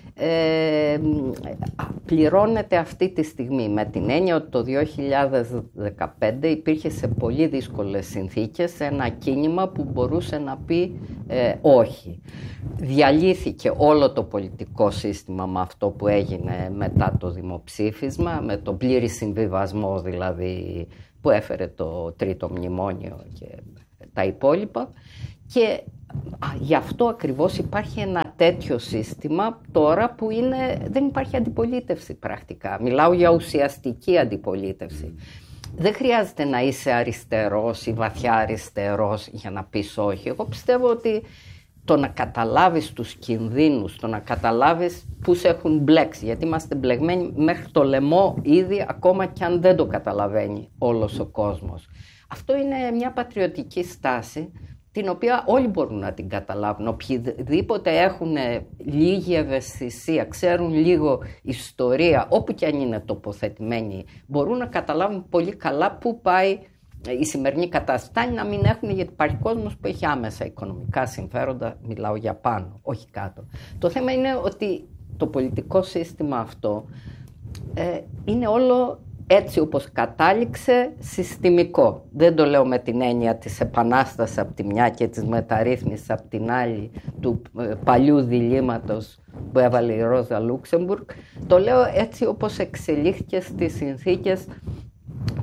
[SPEAKER 6] πληρώνεται αυτή τη στιγμή με την έννοια ότι το 2015 υπήρχε σε πολύ δύσκολες συνθήκες ένα κίνημα που μπορούσε να πει όχι. Διαλύθηκε όλο το πολιτικό σύστημα με αυτό που έγινε μετά το δημοψήφισμα, με τον πλήρη συμβιβασμό δηλαδή που έφερε το τρίτο μνημόνιο και τα υπόλοιπα. Και γι' αυτό ακριβώς υπάρχει ένα τέτοιο σύστημα τώρα που δεν υπάρχει αντιπολίτευση πρακτικά. Μιλάω για ουσιαστική αντιπολίτευση. Δεν χρειάζεται να είσαι αριστερός ή βαθιά αριστερός για να πεις όχι. Εγώ πιστεύω ότι το να καταλάβεις τους κινδύνους, το να καταλάβεις πού σε έχουν μπλέξει, γιατί είμαστε μπλεγμένοι μέχρι το λαιμό ήδη, ακόμα και αν δεν το καταλαβαίνει όλος ο κόσμος. Αυτό είναι μια πατριωτική στάση, την οποία όλοι μπορούν να την καταλάβουν. Οποιοδήποτε έχουν λίγη ευαισθησία, ξέρουν λίγο ιστορία, όπου και αν είναι τοποθετημένοι, μπορούν να καταλάβουν πολύ καλά πού πάει η σημερινή κατάσταση. Να μην έχουν, γιατί υπάρχει κόσμος που έχει άμεσα οικονομικά συμφέροντα, μιλάω για πάνω, όχι κάτω. Το θέμα είναι ότι το πολιτικό σύστημα αυτό είναι όλο έτσι όπως κατάληξε συστημικό. Δεν το λέω με την έννοια της επανάστασης από τη μια και της μεταρρύθμισης από την άλλη, του παλιού διλήμματος που έβαλε η Ρόζα Λούξεμπουργκ. Το λέω έτσι όπως εξελίχθηκε στις συνθήκες του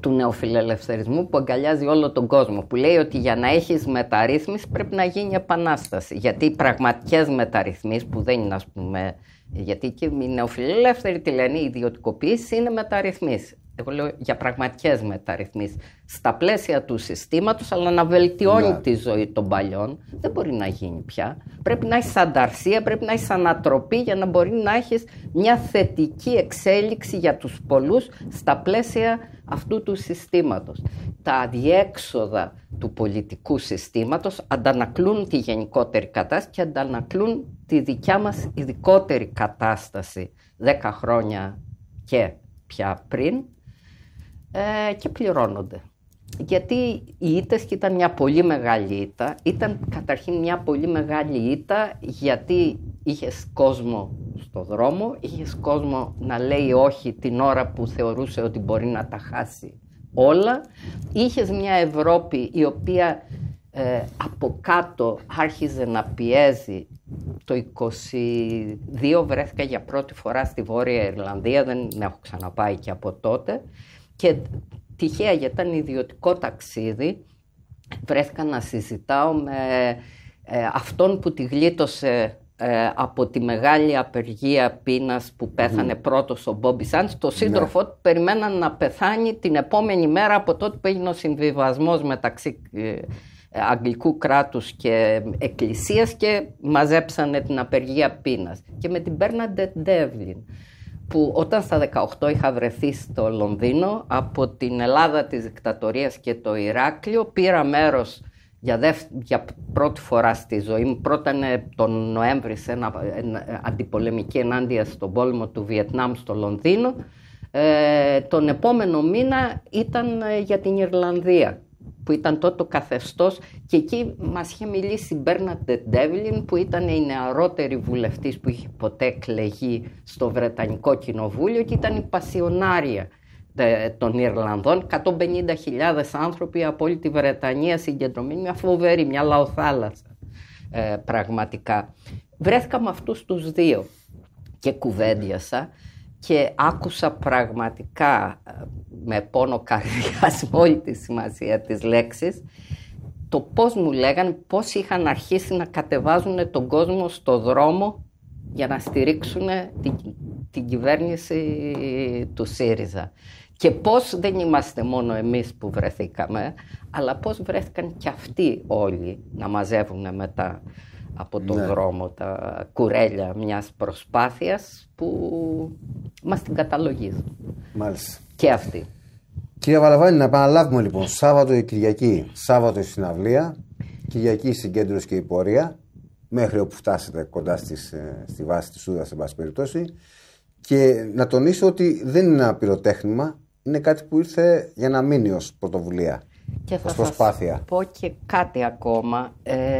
[SPEAKER 6] του νεοφιλελευθερισμού που αγκαλιάζει όλο τον κόσμο, που λέει ότι για να έχεις μεταρρύθμιση πρέπει να γίνει επανάσταση. Γιατί οι πραγματικές μεταρρυθμίσεις, που δεν είναι, ας πούμε, γιατί και οι νεοφιλελεύθεροι τι λένε, η ιδιωτικοποίηση είναι μεταρρυθμίσεις. Εγώ λέω για πραγματικές μεταρρυθμίσεις στα πλαίσια του συστήματος, αλλά να βελτιώνει τη ζωή των παλιών. Δεν μπορεί να γίνει πια. Πρέπει να έχεις ανταρσία, πρέπει να έχεις ανατροπή για να μπορεί να έχεις μια θετική εξέλιξη για τους πολλούς στα πλαίσια αυτού του συστήματος. Τα αδιέξοδα του πολιτικού συστήματος αντανακλούν τη γενικότερη κατάσταση και αντανακλούν τη δικιά μας ειδικότερη κατάσταση 10 χρόνια και πια πριν, και πληρώνονται. Γιατί οι ήττες, και ήταν μια πολύ μεγάλη ήττα, ήταν καταρχήν μια πολύ μεγάλη ήττα γιατί είχες κόσμο στο δρόμο, είχες κόσμο να λέει όχι την ώρα που θεωρούσε ότι μπορεί να τα χάσει όλα, είχες μια Ευρώπη η οποία από κάτω άρχιζε να πιέζει. Το 22 βρέθηκα για πρώτη φορά στη Βόρεια Ιρλανδία, δεν έχω ξαναπάει και από τότε, και τυχαία, γιατί ήταν ιδιωτικό ταξίδι, βρέθηκα να συζητάω με αυτόν που τη γλίτωσε από τη μεγάλη απεργία πείνας που πέθανε πρώτος, ο Μπόμπι Σάντς, το σύντροφό του περιμέναν να πεθάνει την επόμενη μέρα από τότε που έγινε ο συμβιβασμός μεταξύ Αγγλικού κράτους και Εκκλησίας και μαζέψανε την απεργία πείνας. Και με την Bernadette Devlin, που όταν στα 18 είχα βρεθεί στο Λονδίνο από την Ελλάδα της δικτατορίας και το Ηράκλειο, πήρα μέρος για πρώτη φορά στη ζωή μου. Πρώτα τον Νοέμβρη σε ένα αντιπολεμική ενάντια στον πόλεμο του Βιετνάμ στο Λονδίνο. Τον επόμενο μήνα ήταν για την Ιρλανδία, που ήταν τότε το καθεστώς, και εκεί μας είχε μιλήσει η Bernadette Devlin, που ήταν η νεαρότερη βουλευτής που είχε ποτέ εκλεγεί στο Βρετανικό Κοινοβούλιο και ήταν η πασιονάρια των Ιρλανδών. 150.000 άνθρωποι από όλη τη Βρετανία συγκεντρωμένοι, μια φοβερή, μια λαοθάλασσα πραγματικά. Βρέθηκα με αυτούς τους δύο και κουβέντιασα και άκουσα πραγματικά με πόνο καρδιάς, με όλη τη σημασία της λέξης, το πώς μου λέγανε πώς είχαν αρχίσει να κατεβάζουν τον κόσμο στο δρόμο για να στηρίξουν την κυβέρνηση του ΣΥΡΙΖΑ. Και πώς δεν είμαστε μόνο εμείς που βρεθήκαμε, αλλά πώς βρέθηκαν και αυτοί όλοι να μαζεύουν μετά από τον δρόμο τα κουρέλια μιας προσπάθειας που μας την καταλογίζουν.
[SPEAKER 5] Μάλιστα.
[SPEAKER 6] Και αυτοί.
[SPEAKER 5] Κύριε Βαλαβάνη, να επαναλάβουμε λοιπόν. Σάββατο η Κυριακή, Σάββατο η συναυλία, Κυριακή η συγκέντρωση και η πορεία, μέχρι όπου φτάσετε κοντά στη βάση της Σούδας, εν πάση περιπτώσει. Και να τονίσω ότι δεν είναι ένα πυροτέχνημα, είναι κάτι που ήρθε για να μείνει ως πρωτοβουλία.
[SPEAKER 6] Και θα σας πω και κάτι ακόμα.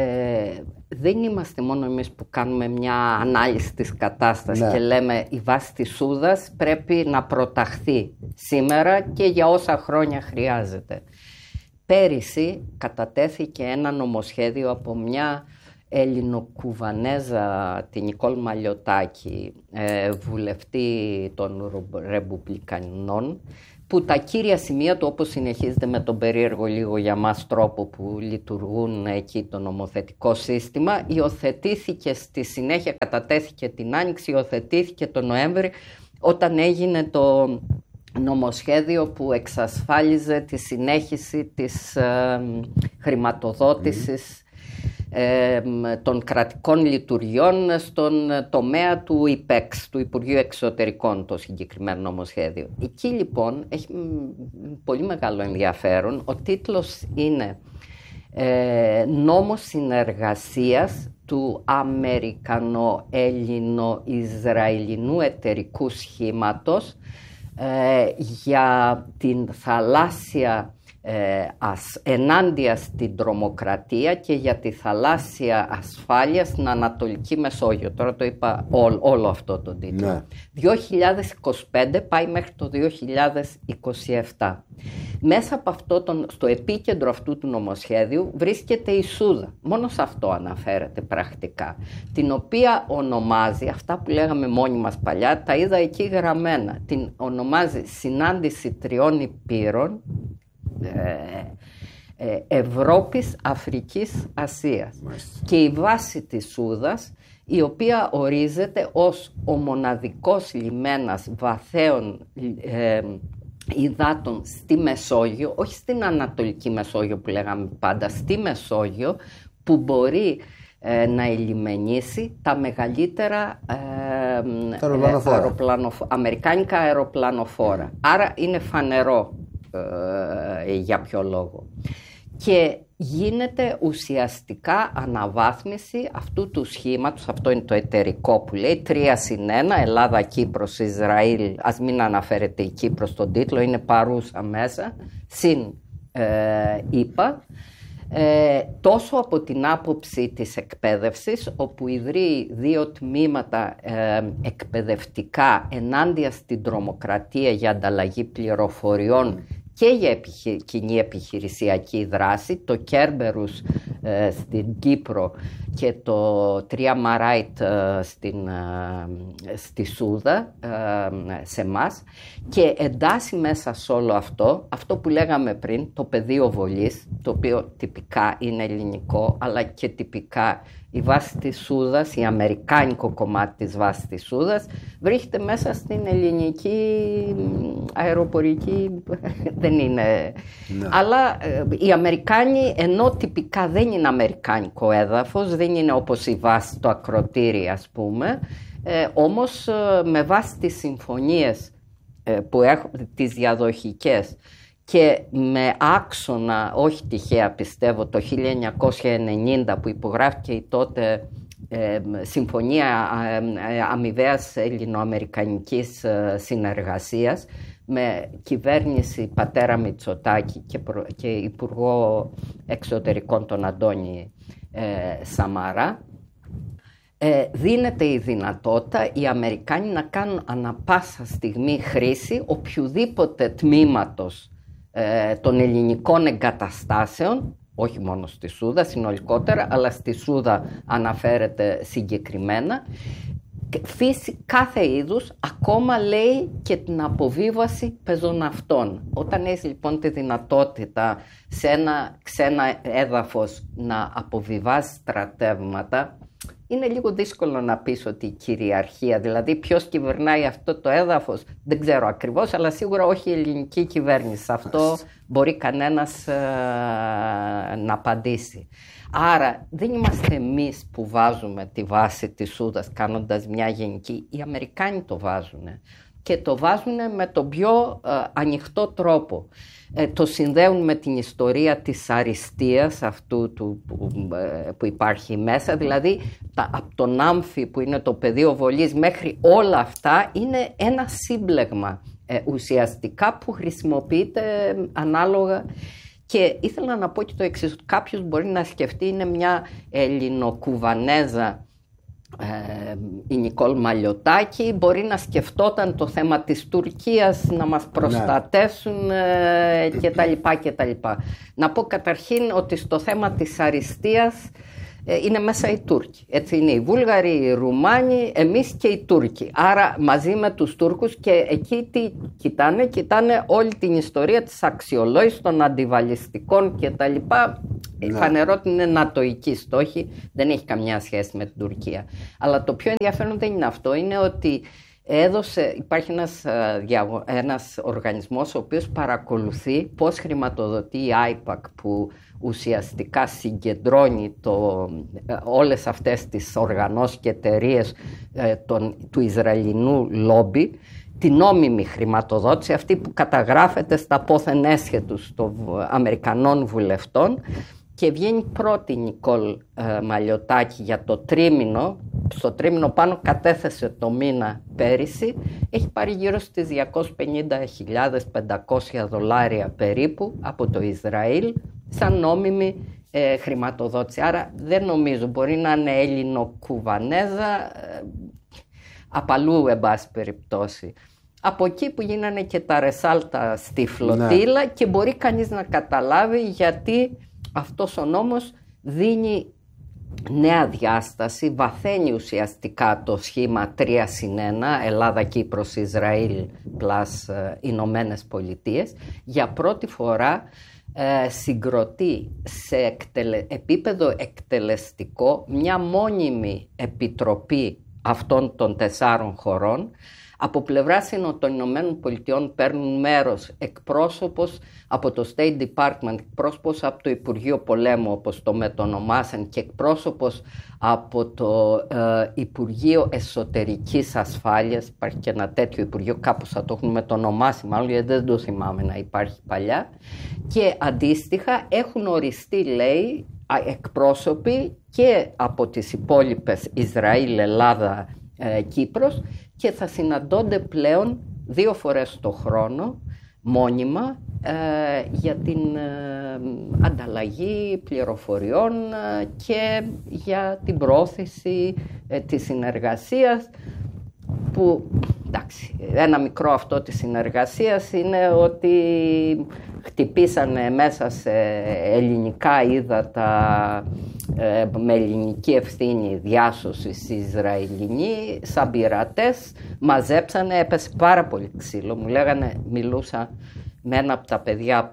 [SPEAKER 6] Δεν είμαστε μόνο εμείς που κάνουμε μια ανάλυση της κατάστασης και λέμε η βάση της Σούδας πρέπει να προταχθεί σήμερα και για όσα χρόνια χρειάζεται. Πέρυσι κατατέθηκε ένα νομοσχέδιο από μια Ελληνοκουβανέζα, την Νικόλ Μαλιωτάκη, βουλευτή των Ρεπουμπλικανών, που τα κύρια σημεία του, όπως συνεχίζεται με τον περίεργο λίγο για μας τρόπο που λειτουργούν εκεί το νομοθετικό σύστημα, υιοθετήθηκε στη συνέχεια, κατατέθηκε την Άνοιξη, υιοθετήθηκε το Νοέμβρη, όταν έγινε το νομοσχέδιο που εξασφάλιζε τη συνέχιση της χρηματοδότησης των κρατικών λειτουργιών στον τομέα του ΙΠΕΞ, του Υπουργείου Εξωτερικών, το συγκεκριμένο νομοσχέδιο. Εκεί λοιπόν έχει πολύ μεγάλο ενδιαφέρον. Ο τίτλος είναι «Νόμος συνεργασίας του Αμερικανο-Έλληνο-Ισραηλινού εταιρικού σχήματος για την θαλάσσια ενάντια στην τρομοκρατία και για τη θαλάσσια ασφάλεια στην Ανατολική Μεσόγειο. Τώρα το είπα όλο αυτό το τίτλο. Ναι. 2025 πάει μέχρι το 2027. Μέσα από αυτό στο επίκεντρο αυτού του νομοσχέδιου βρίσκεται η Σούδα. Μόνο σε αυτό αναφέρεται πρακτικά. Την οποία ονομάζει, αυτά που λέγαμε μόνοι μας παλιά, τα είδα εκεί γραμμένα. Την ονομάζει συνάντηση τριών υπήρων, Ευρώπης, Αφρικής, Ασίας. Και η βάση της Σούδας, η οποία ορίζεται ως ο μοναδικός λιμένας βαθέων υδάτων στη Μεσόγειο, όχι στην Ανατολική Μεσόγειο που λέγαμε πάντα, στη Μεσόγειο, που μπορεί να ελιμενήσει τα μεγαλύτερα αμερικάνικα αεροπλανοφόρα. Άρα είναι φανερό για ποιο λόγο. Και γίνεται ουσιαστικά αναβάθμιση αυτού του σχήματος, αυτό είναι το εταιρικό που λέει 3+1, Ελλάδα, Κύπρος, Ισραήλ, ας μην αναφέρεται η Κύπρος στον τίτλο, είναι παρούσα μέσα, συν ΙΠΑ, τόσο από την άποψη της εκπαίδευσης, όπου ιδρύει 2 τμήματα εκπαιδευτικά ενάντια στην τρομοκρατία για ανταλλαγή πληροφοριών και για κοινή επιχειρησιακή δράση, το Κέρμπερους στην Κύπρο και το Τρία Μαράιτ στη Σούδα, σε μας, και εντάσσει μέσα σε όλο αυτό που λέγαμε πριν, το πεδίο βολής, το οποίο τυπικά είναι ελληνικό, αλλά και τυπικά η βάση της Σούδας, η αμερικάνικο κομμάτι της βάσης της Σούδας, βρίσκεται μέσα στην ελληνική αεροπορική, δεν είναι. Ναι. Αλλά οι Αμερικάνοι, ενώ τυπικά δεν είναι αμερικάνικο έδαφος, δεν είναι όπως η βάση το ακροτήρι, ας πούμε, όμως με βάση τις συμφωνίες που έχουν, τις διαδοχικές, και με άξονα, όχι τυχαία πιστεύω, το 1990 που υπογράφηκε η τότε Συμφωνία Αμοιβαίας Ελληνοαμερικανικής Συνεργασίας, με κυβέρνηση πατέρα Μητσοτάκη και Υπουργό Εξωτερικών τον Αντώνη Σαμαρά, δίνεται η δυνατότητα οι Αμερικάνοι να κάνουν ανα πάσα στιγμή χρήση οποιουδήποτε τμήματος των ελληνικών εγκαταστάσεων, όχι μόνο στη Σούδα συνολικότερα, αλλά στη Σούδα αναφέρεται συγκεκριμένα, φύση κάθε είδους, ακόμα λέει και την αποβίβαση πεζοναυτών. Όταν έχεις λοιπόν τη δυνατότητα σε ένα ξένα έδαφος να αποβιβάζει στρατεύματα, είναι λίγο δύσκολο να πεις ότι η κυριαρχία, δηλαδή ποιος κυβερνάει αυτό το έδαφος, δεν ξέρω ακριβώς, αλλά σίγουρα όχι η ελληνική κυβέρνηση. Αυτό μπορεί κανένας να απαντήσει. Άρα δεν είμαστε εμείς που βάζουμε τη βάση της Σούδας κάνοντας μια γενική, οι Αμερικάνοι το βάζουν και το βάζουν με τον πιο ανοιχτό τρόπο. Το συνδέουν με την ιστορία της αριστείας αυτού που υπάρχει μέσα, δηλαδή από τον άμφι που είναι το πεδίο βολής μέχρι όλα αυτά είναι ένα σύμπλεγμα ουσιαστικά που χρησιμοποιείται ανάλογα. Και ήθελα να πω και το εξής, κάποιος μπορεί να σκεφτεί, είναι μια Ελληνοκουβανέζα, η Νικόλ Μαλιωτάκη, μπορεί να σκεφτόταν το θέμα της Τουρκίας, να μας προστατεύσουν και τα λοιπά. Να πω καταρχήν ότι στο θέμα της αριστείας είναι μέσα οι Τούρκοι. Έτσι είναι οι Βούλγαροι, οι Ρουμάνοι, εμείς και οι Τούρκοι. Άρα μαζί με τους Τούρκους, και εκεί τι κοιτάνε όλη την ιστορία της αξιολόγησης των αντιβαλιστικών και τα λοιπά. Φανερό ότι είναι νατοϊκή στόχη, δεν έχει καμιά σχέση με την Τουρκία. Αλλά το πιο ενδιαφέρον δεν είναι αυτό, είναι ότι υπάρχει ένας οργανισμός ο οποίος παρακολουθεί πώς χρηματοδοτεί η IPAC, που ουσιαστικά συγκεντρώνει όλες αυτές τις οργανώσεις και εταιρείες του Ισραηλινού λόμπι, την νόμιμη χρηματοδότηση, αυτή που καταγράφεται στα πόθεν έσχετους των Αμερικανών βουλευτών, και βγαίνει πρώτη η Νικόλ Μαλιωτάκη για το τρίμηνο στο τρίμηνο πάνω κατέθεσε το μήνα πέρυσι, έχει πάρει γύρω στις $250.500 περίπου από το Ισραήλ σαν νόμιμη χρηματοδότηση. Άρα δεν νομίζω, μπορεί να είναι Έλληνο-Κουβανέζα, απαλού εν πάση περιπτώσει. Από εκεί που γίνανε και τα ρεσάλτα στη φλωτήλα, και μπορεί κανείς να καταλάβει γιατί αυτός ο νόμος δίνει νέα διάσταση, βαθαίνει ουσιαστικά το σχήμα 3-1, Ελλάδα, Κύπρος, Ισραήλ πλάς Ηνωμένες Πολιτείες. Για πρώτη φορά συγκροτεί σε επίπεδο εκτελεστικό μια μόνιμη επιτροπή αυτών των 4 χωρών. Από πλευράς των Ηνωμένων Πολιτειών παίρνουν μέρος εκπρόσωπος από το State Department, εκπρόσωπος από το Υπουργείο Πολέμου, όπως το μετονομάσαν, και εκπρόσωπος από το Υπουργείο Εσωτερικής Ασφάλειας. Υπάρχει και ένα τέτοιο Υπουργείο, κάπως θα το έχουν μετονομάσει μάλλον, γιατί δεν το θυμάμαι να υπάρχει παλιά. Και αντίστοιχα έχουν οριστεί, λέει, εκπρόσωποι και από τις υπόλοιπες Ισραήλ, Ελλάδα, Κύπρος, και θα συναντώνται πλέον 2 φορές το χρόνο μόνιμα για την ανταλλαγή πληροφοριών και για την πρόθεση της συνεργασίας, που εντάξει, ένα μικρό αυτό της συνεργασίας είναι ότι χτυπήσανε μέσα σε ελληνικά ύδατα με ελληνική ευθύνη διάσωσης Ισραηλινοί, σαν πειρατές, μαζέψανε, έπεσε πάρα πολύ ξύλο. Μου λέγανε, μιλούσα με ένα από τα παιδιά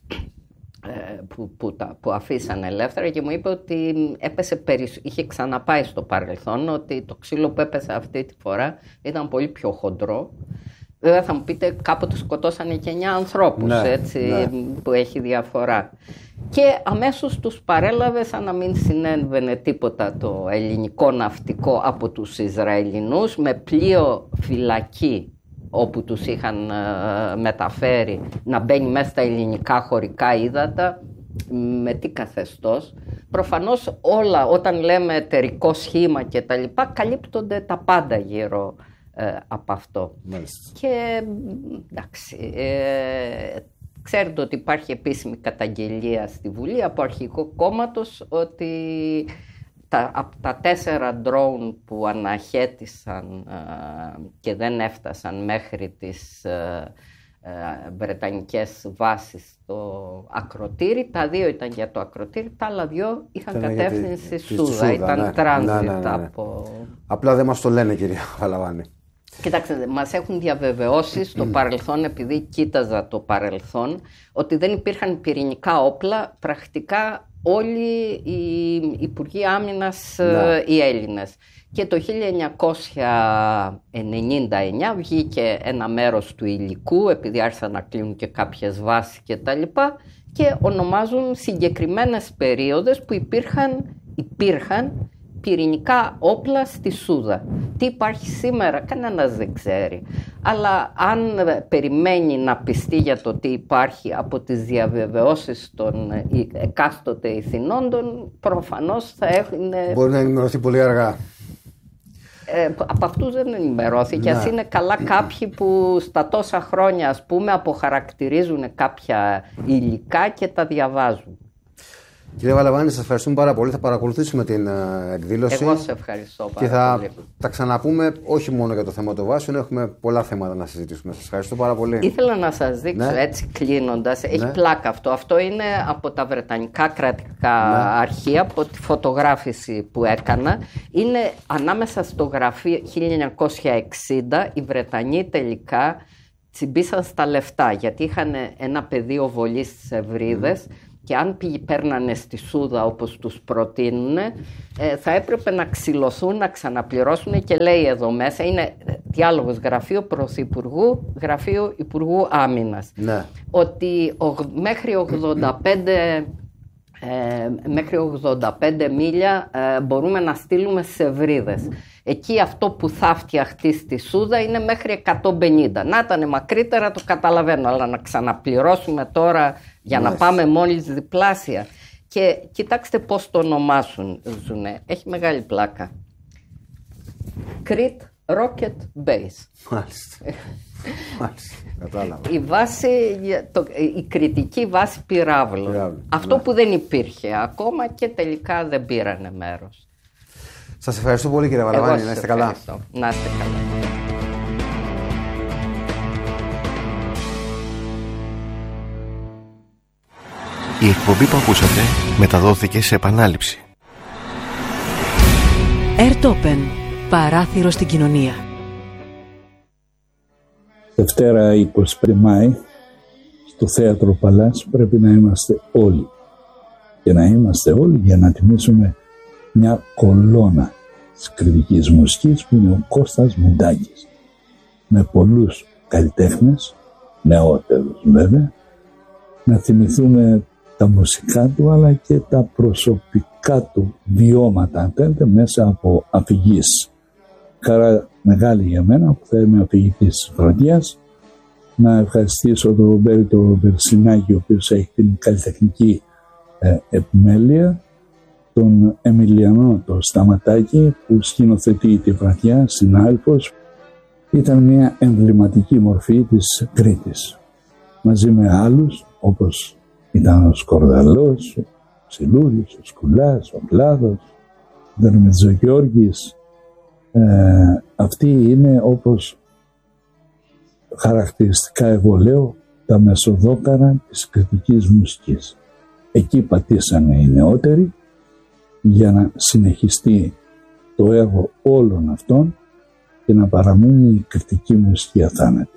[SPEAKER 6] που αφήσανε ελεύθερα και μου είπε ότι είχε ξαναπάει στο παρελθόν, ότι το ξύλο που έπεσε αυτή τη φορά ήταν πολύ πιο χοντρό. Βέβαια θα μου πείτε, κάποτε σκοτώσανε και 9 ανθρώπους, που έχει διαφορά. Και αμέσως τους παρέλαβε σαν να μην συνέβαινε τίποτα το ελληνικό ναυτικό από τους Ισραηλινούς, με πλοίο φυλακή όπου τους είχαν μεταφέρει να μπαίνει μέσα στα ελληνικά χωρικά ύδατα, με τι καθεστώς. Προφανώς όλα, όταν λέμε εταιρικό σχήμα και τα λοιπά, καλύπτονται τα πάντα γύρω από αυτό. Μάλιστα. Και εντάξει, ξέρετε ότι υπάρχει επίσημη καταγγελία στη Βουλή από αρχηγό κόμματος ότι από τα 4 drone που αναχέτησαν και δεν έφτασαν μέχρι τις βρετανικές βάσεις στο ακροτήρι, τα 2 ήταν για το ακροτήρι, τα άλλα 2 είχαν κατεύθυνση Σούδα, ήταν τράνζιτ από...
[SPEAKER 5] Απλά δεν μας το λένε, κυρία Γαλαβάνη.
[SPEAKER 6] Κοιτάξτε, μας έχουν διαβεβαιώσει στο παρελθόν, επειδή κοίταζα το παρελθόν, ότι δεν υπήρχαν πυρηνικά όπλα, πρακτικά όλοι οι Υπουργοί Άμυνας οι Έλληνες. Και το 1999 βγήκε ένα μέρος του υλικού, επειδή άρχισαν να κλείνουν και κάποιες βάσεις και τα λοιπά, και ονομάζουν συγκεκριμένες περίοδες που υπήρχαν πυρηνικά όπλα στη Σούδα. Τι υπάρχει σήμερα, κανένας δεν ξέρει. Αλλά αν περιμένει να πιστεί για το τι υπάρχει από τις διαβεβαιώσεις των εκάστοτε ηθινόντων, προφανώς θα έχουν...
[SPEAKER 5] Μπορεί να ενημερωθεί πολύ αργά.
[SPEAKER 6] Από αυτούς δεν ενημερώθηκε. Ας είναι καλά κάποιοι που στα τόσα χρόνια, ας πούμε, αποχαρακτηρίζουν κάποια υλικά και τα διαβάζουν.
[SPEAKER 5] Κύριε Γαλαβάνη, σας ευχαριστούμε πάρα πολύ. Θα παρακολουθήσουμε την εκδήλωση.
[SPEAKER 6] Εγώ σε ευχαριστώ πάρα
[SPEAKER 5] πολύ. Και θα
[SPEAKER 6] πολύ.
[SPEAKER 5] Τα ξαναπούμε, όχι μόνο για το θέμα των βάσεων, έχουμε πολλά θέματα να συζητήσουμε. Σας ευχαριστώ πάρα πολύ.
[SPEAKER 6] Ήθελα να σας δείξω, έτσι κλείνοντας, έχει πλάκα αυτό. Αυτό είναι από τα Βρετανικά κρατικά αρχεία, από τη φωτογράφηση που έκανα. Είναι ανάμεσα στο γραφείο 1960, οι Βρετανοί τελικά τσιμπήσαν στα λεφτά, γιατί είχαν ένα πεδίο βολής στις Ευρύδες. Και αν παίρνανε στη Σούδα όπως τους προτείνουν, θα έπρεπε να ξυλωθούν, να ξαναπληρώσουν, και λέει εδώ μέσα, είναι διάλογος γραφείο Πρωθυπουργού, γραφείο Υπουργού Άμυνας, ότι μέχρι 85 μίλια μπορούμε να στείλουμε σε Ευρύδες. Εκεί αυτό που θα φτιαχτεί στη Σούδα είναι μέχρι 150. Να ήταν μακρύτερα, το καταλαβαίνω, αλλά να ξαναπληρώσουμε τώρα για να πάμε μόλις διπλάσια. Και κοιτάξτε πώς το ονομάσουν. Έχει μεγάλη πλάκα. Crete Rocket Base.
[SPEAKER 5] Μάλιστα. Κατάλαβα.
[SPEAKER 6] Η κριτική βάση πυράβλων. Αυτό που δεν υπήρχε ακόμα και τελικά δεν πήρανε μέρος.
[SPEAKER 5] Σας ευχαριστώ πολύ, κύριε Βαλαβάνη. Να είστε καλά.
[SPEAKER 6] Να είστε καλά.
[SPEAKER 4] Η εκπομπή που ακούσατε μεταδόθηκε σε επανάληψη.
[SPEAKER 1] Airtopen. Παράθυρο στην κοινωνία.
[SPEAKER 7] Δευτέρα 25 Μάη στο Θέατρο Παλάς πρέπει να είμαστε όλοι. Και να είμαστε όλοι για να τιμήσουμε μια κολόνα της κριτικής μουσικής που είναι ο Κώστας Μουντάκης. Με πολλούς καλλιτέχνες, νεότερους βέβαια, να θυμηθούμε τα μουσικά του αλλά και τα προσωπικά του βιώματα, αν θέλετε, μέσα από αφηγήσεις. Χαρά μεγάλη για μένα που θα είμαι αφηγητής της βραδιάς. Να ευχαριστήσω τον Ρομπέρτο Βερσινάκη, ο οποίος έχει την καλλιτεχνική επιμέλεια, τον Εμιλιανό το Σταματάκη που σκηνοθετεί τη βραδιά, συνάδελφος. Ήταν μια εμβληματική μορφή της Κρήτης, μαζί με άλλους όπως ήταν ο Σκορδαλός, ο Ψιλούρης, ο Σκουλάς, ο Κλάδος, ο Δερμετζογιώργης. Αυτοί είναι, όπως χαρακτηριστικά εγώ λέω, τα μεσοδόκαρα της κριτικής μουσικής. Εκεί πατήσανε οι νεότεροι για να συνεχιστεί το έργο όλων αυτών και να παραμείνει η κριτική μουσική αθάνατη.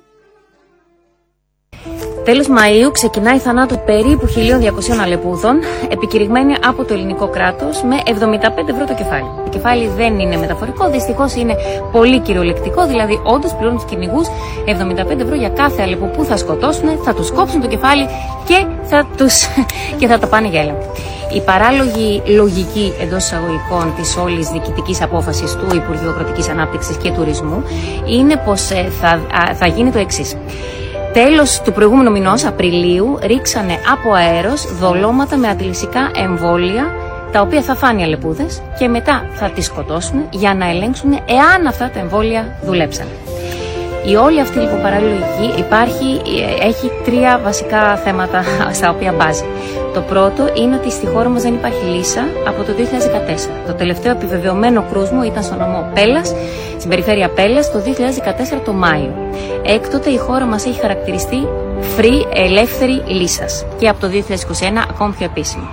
[SPEAKER 8] Τέλος Μαΐου ξεκινάει η θανάτου περίπου 1.200 αλεπούδων, επικηρυγμένη από το ελληνικό κράτος με 75 ευρώ το κεφάλι. Το κεφάλι δεν είναι μεταφορικό, δυστυχώς είναι πολύ κυριολεκτικό, δηλαδή όντως πληρώνουν τους κυνηγούς 75 ευρώ για κάθε αλεπού που θα σκοτώσουν, θα τους κόψουν το κεφάλι και θα το πάνε για έλεγχο. Η παράλογη λογική εντός εισαγωγικών της όλης διοικητικής απόφασης του Υπουργείου Κρατικής Ανάπτυξης και Τουρισμού είναι πως θα γίνει το εξής. Τέλος του προηγούμενου μηνός, Απριλίου, ρίξανε από αέρος δολώματα με αντιλυσικά εμβόλια, τα οποία θα φάνε οι αλεπούδες και μετά θα τις σκοτώσουν για να ελέγξουν εάν αυτά τα εμβόλια δουλέψαν. Η όλη αυτή λοιπόν παραλογική έχει τρία βασικά θέματα στα οποία μπάζει. Το πρώτο είναι ότι στη χώρα μας δεν υπάρχει λύσα από το 2014. Το τελευταίο επιβεβαιωμένο κρούσμα ήταν στο νομό Πέλλας, στην περιφέρεια Πέλλας, το 2014 το Μάιο. Έκτοτε η χώρα μας έχει χαρακτηριστεί free, ελεύθερη λύσας και από το 2021 ακόμη πιο επίσημο.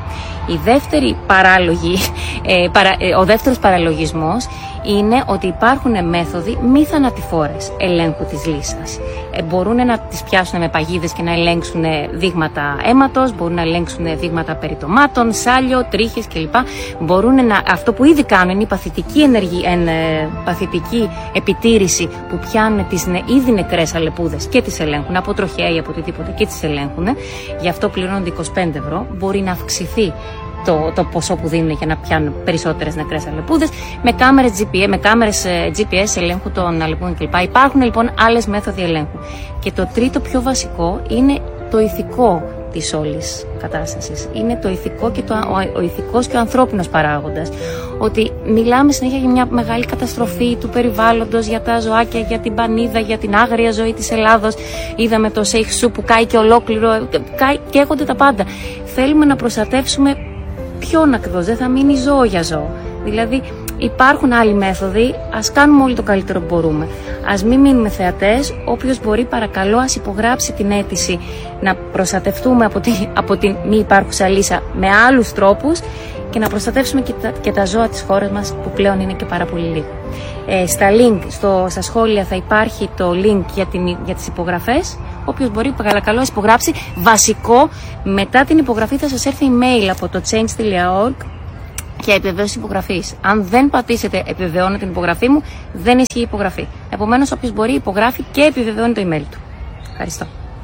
[SPEAKER 8] Ο δεύτερος παραλογισμός είναι ότι υπάρχουν μέθοδοι μη θανατηφόρες ελέγχου της λύσας. Μπορούν να τις πιάσουν με παγίδες και να ελέγξουν δείγματα αίματος, μπορούν να ελέγξουν δείγματα περιτομάτων, σάλιο, τρίχες κλπ. Αυτό που ήδη κάνουν είναι η παθητική επιτήρηση που πιάνουν τις ήδη νεκρές αλεπούδες και τις ελέγχουν από τροχέα ή από οτιδήποτε και τις ελέγχουν. Γι' αυτό πληρώνονται 25 ευρώ. Μπορεί να αυξηθεί το ποσό που δίνουν για να πιάνουν περισσότερες νεκρές αλεπούδες με κάμερες GPS ελέγχου των αλεπούδων κλπ. Υπάρχουν λοιπόν άλλες μέθοδοι ελέγχου. Και το τρίτο πιο βασικό είναι το ηθικό της όλης κατάστασης. Είναι το ηθικό και ο ηθικός και ο ανθρώπινος παράγοντας. Ότι μιλάμε συνέχεια για μια μεγάλη καταστροφή του περιβάλλοντος, για τα ζωάκια, για την πανίδα, για την άγρια ζωή της Ελλάδος. Είδαμε το Σέιχ Σου που κάει και ολόκληρο, καίγονται τα πάντα. Θέλουμε να προστατεύσουμε ποιον ακριβώς, δεν θα μείνει ζώο για ζώο. Δηλαδή υπάρχουν άλλοι μέθοδοι, ας κάνουμε όλοι το καλύτερο που μπορούμε. Ας μην μείνουμε θεατές, όποιος μπορεί παρακαλώ ας υπογράψει την αίτηση να προστατευτούμε από την μη υπάρχουσα λύσα με άλλους τρόπους και να προστατεύσουμε και τα ζώα της χώρας μας που πλέον είναι και πάρα πολύ λίγα. Στα σχόλια θα υπάρχει το link για τις υπογραφές. Όποιος μπορεί παρακαλώ υπογράψει. Βασικό, μετά την υπογραφή θα σας έρθει email από το change.org και επιβεβαίωση υπογραφής. Αν δεν πατήσετε επιβεβαιώνω την υπογραφή μου, δεν ισχύει η υπογραφή. Επομένως, όποιος μπορεί υπογράφει και επιβεβαιώνει το email του. Ευχαριστώ.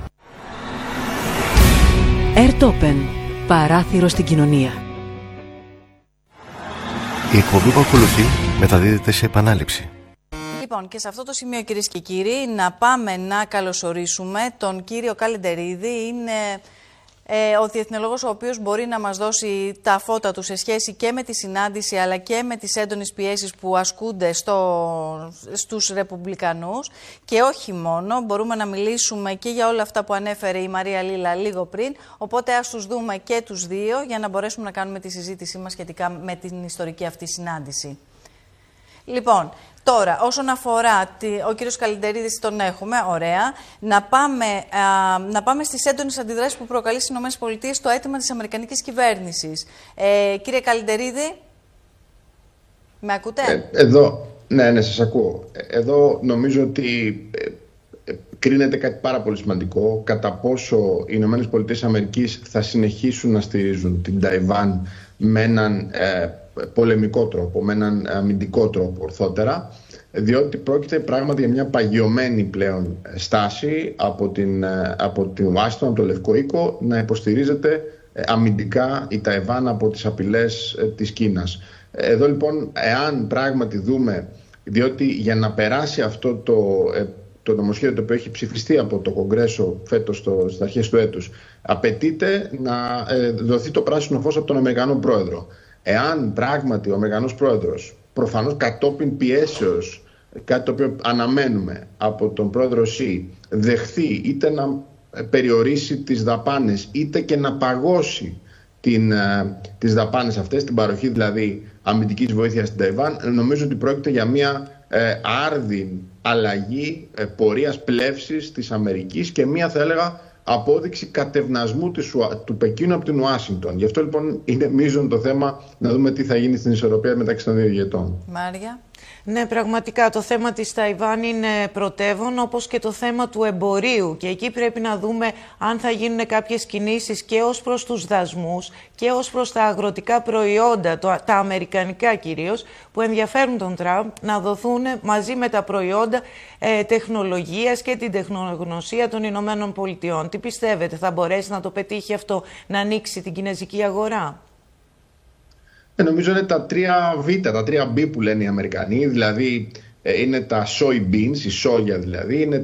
[SPEAKER 1] Airtopen. Παράθυρο στην κοινωνία.
[SPEAKER 4] Η εκπομπή που ακολουθεί μεταδίδεται σε επανάληψη.
[SPEAKER 9] Λοιπόν, και σε αυτό το σημείο, κυρίες και κύριοι, να πάμε να καλωσορίσουμε τον κύριο Καλεντερίδη. Είναι ο διεθνολόγος ο οποίος μπορεί να μας δώσει τα φώτα του σε σχέση και με τη συνάντηση αλλά και με τις έντονες πιέσεις που ασκούνται στους Ρεπουμπλικανούς και όχι μόνο. Μπορούμε να μιλήσουμε και για όλα αυτά που ανέφερε η Μαρία Λίλα λίγο πριν, οπότε ας τους δούμε και τους δύο για να μπορέσουμε να κάνουμε τη συζήτησή μας σχετικά με την ιστορική αυτή συνάντηση. Λοιπόν, τώρα, όσον αφορά ο κύριος Καλεντερίδης, τον έχουμε, ωραία. Να πάμε στις έντονες αντιδράσεις που προκαλεί στις ΗΠΑ το αίτημα της αμερικανικής κυβέρνησης. Κύριε Καλεντερίδη, με ακούτε?
[SPEAKER 10] Εδώ, ναι, σας ακούω. Εδώ νομίζω ότι κρίνεται κάτι πάρα πολύ σημαντικό, κατά πόσο οι ΗΠΑ θα συνεχίσουν να στηρίζουν την Ταϊβάν με έναν πολεμικό τρόπο, με έναν αμυντικό τρόπο ορθότερα, διότι πρόκειται πράγματι για μια παγιωμένη πλέον στάση από την Ουάσιγκτον, από το Λευκό Οίκο, να υποστηρίζεται αμυντικά η Ταϊβάν από τις απειλές της Κίνας. Εδώ λοιπόν, εάν πράγματι δούμε, διότι για να περάσει αυτό το νομοσχέδιο το οποίο έχει ψηφιστεί από το Κογκρέσο φέτος στις αρχές του έτους, απαιτείται να δοθεί το πράσινο φως από τον Αμερικανό Πρόεδρο. Εάν πράγματι ο Αμερικανός Πρόεδρος, προφανώς κατόπιν πιέσεως, κάτι το οποίο αναμένουμε από τον Πρόεδρο Σι, δεχθεί είτε να περιορίσει τις δαπάνες είτε και να παγώσει τις δαπάνες αυτές, την παροχή δηλαδή αμυντικής βοήθειας στην Ταϊβάν, νομίζω ότι πρόκειται για μια άρδιν αλλαγή πορείας πλεύσης της Αμερικής και μια, θα έλεγα, απόδειξη κατευνασμού του Πεκίνου από την Ουάσιγκτον. Γι' αυτό λοιπόν είναι μείζον το θέμα να δούμε τι θα γίνει στην ισορροπία μεταξύ των δύο ηγετών.
[SPEAKER 9] Μάρια.
[SPEAKER 11] Ναι, πραγματικά το θέμα της Ταϊβάν είναι πρωτεύον, όπως και το θέμα του εμπορίου, και εκεί πρέπει να δούμε αν θα γίνουν κάποιες κινήσεις και ως προς τους δασμούς και ως προς τα αγροτικά προϊόντα, τα αμερικανικά κυρίως, που ενδιαφέρουν τον Τραμπ να δοθούν μαζί με τα προϊόντα τεχνολογίας και την τεχνογνωσία των Ηνωμένων Πολιτειών. Τι πιστεύετε, θα μπορέσει να το πετύχει αυτό, να ανοίξει την κινέζικη αγορά?
[SPEAKER 10] Νομίζω είναι τα 3 Β, τα 3 B που λένε οι Αμερικανοί, δηλαδή είναι τα soybeans, η σόγια δηλαδή, είναι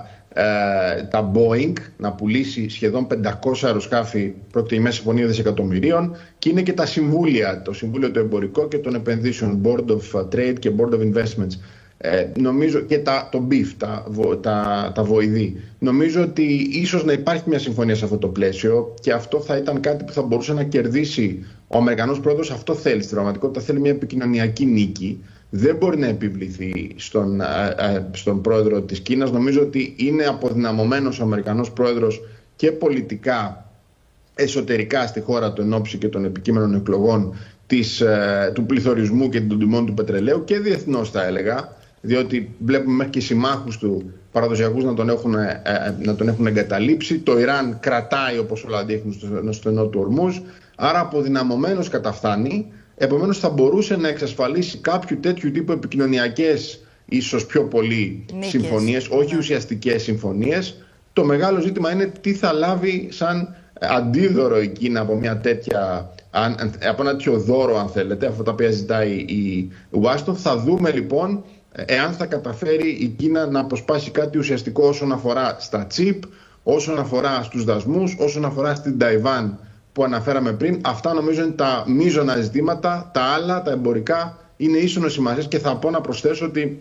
[SPEAKER 10] τα Boeing να πουλήσει σχεδόν 500 αεροσκάφη, πρόκειται για μια συμφωνία δισεκατομμυρίων, και είναι και τα συμβούλια, το Συμβούλιο το Εμπορικό και των Επενδύσεων, Board of Trade και Board of Investments. Νομίζω και το BIF, τα βοηδή. Νομίζω ότι ίσως να υπάρχει μια συμφωνία σε αυτό το πλαίσιο και αυτό θα ήταν κάτι που θα μπορούσε να κερδίσει ο Αμερικανός Πρόεδρος. Αυτό θέλει στην πραγματικότητα, θέλει μια επικοινωνιακή νίκη. Δεν μπορεί να επιβληθεί στον πρόεδρο της Κίνας. Νομίζω ότι είναι αποδυναμωμένος ο Αμερικανός Πρόεδρος και πολιτικά, εσωτερικά στη χώρα του εν ώψη και των επικείμενων εκλογών, του πληθωρισμού και των τιμών του πετρελαίου, και διεθνώς θα έλεγα, διότι βλέπουμε μέχρι και συμμάχους του παραδοσιακούς να τον έχουν εγκαταλείψει. Το Ιράν κρατάει, όπως όλα δείχνουν, στο στενό του Ορμούζ, άρα αποδυναμωμένος καταφθάνει. Επομένως θα μπορούσε να εξασφαλίσει κάποιο τέτοιου τύπου επικοινωνιακές, ίσως πιο πολύ, συμφωνίες, όχι ουσιαστικές συμφωνίες. Το μεγάλο ζήτημα είναι τι θα λάβει σαν αντίδωρο η Κίνα από μια τέτοια, από ένα τέτοιο δώρο, αν θέλετε, αυτά τα οποία ζητάει η Ουάσιγκτον. Θα δούμε λοιπόν εάν θα καταφέρει η Κίνα να αποσπάσει κάτι ουσιαστικό όσον αφορά στα τσιπ, όσον αφορά στους δασμούς, όσον αφορά στην Ταϊβάν που αναφέραμε πριν. Αυτά νομίζω είναι τα μείζωνα ζητήματα. Τα άλλα, τα εμπορικά, είναι ίσονος σημασίας, και θα πω να προσθέσω ότι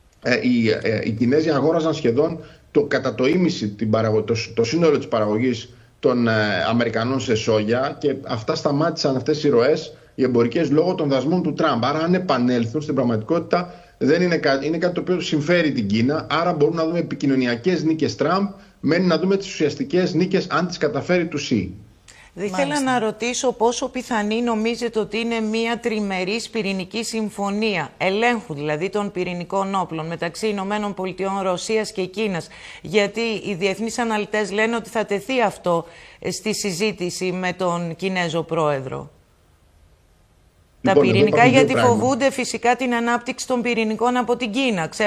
[SPEAKER 10] οι Κινέζοι αγόραζαν σχεδόν κατά το ίμιση το σύνολο της παραγωγής των Αμερικανών σε σόγια, και αυτά σταμάτησαν, αυτές οι ροές οι εμπορικές, λόγω των δασμών του Τραμπ. Άρα αν επανέλθουν, στην πραγματικότητα δεν είναι κάτι το οποίο συμφέρει την Κίνα. Άρα μπορούμε να δούμε επικοινωνιακές νίκες Τραμπ, μένει να δούμε τις ουσιαστικές νίκες αν τις καταφέρει του Σι.
[SPEAKER 11] Ήθελα να ρωτήσω πόσο πιθανή νομίζετε ότι είναι μια τριμερής πυρηνική συμφωνία, ελέγχου δηλαδή των πυρηνικών όπλων, μεταξύ Ηνωμένων Πολιτειών, Ρωσίας και Κίνας, γιατί οι διεθνείς αναλυτές λένε ότι θα τεθεί αυτό στη συζήτηση με τον Κινέζο Πρόεδρο. Λοιπόν, τα πυρηνικά, γιατί φοβούνται φυσικά την ανάπτυξη των πυρηνικών από την Κίνα.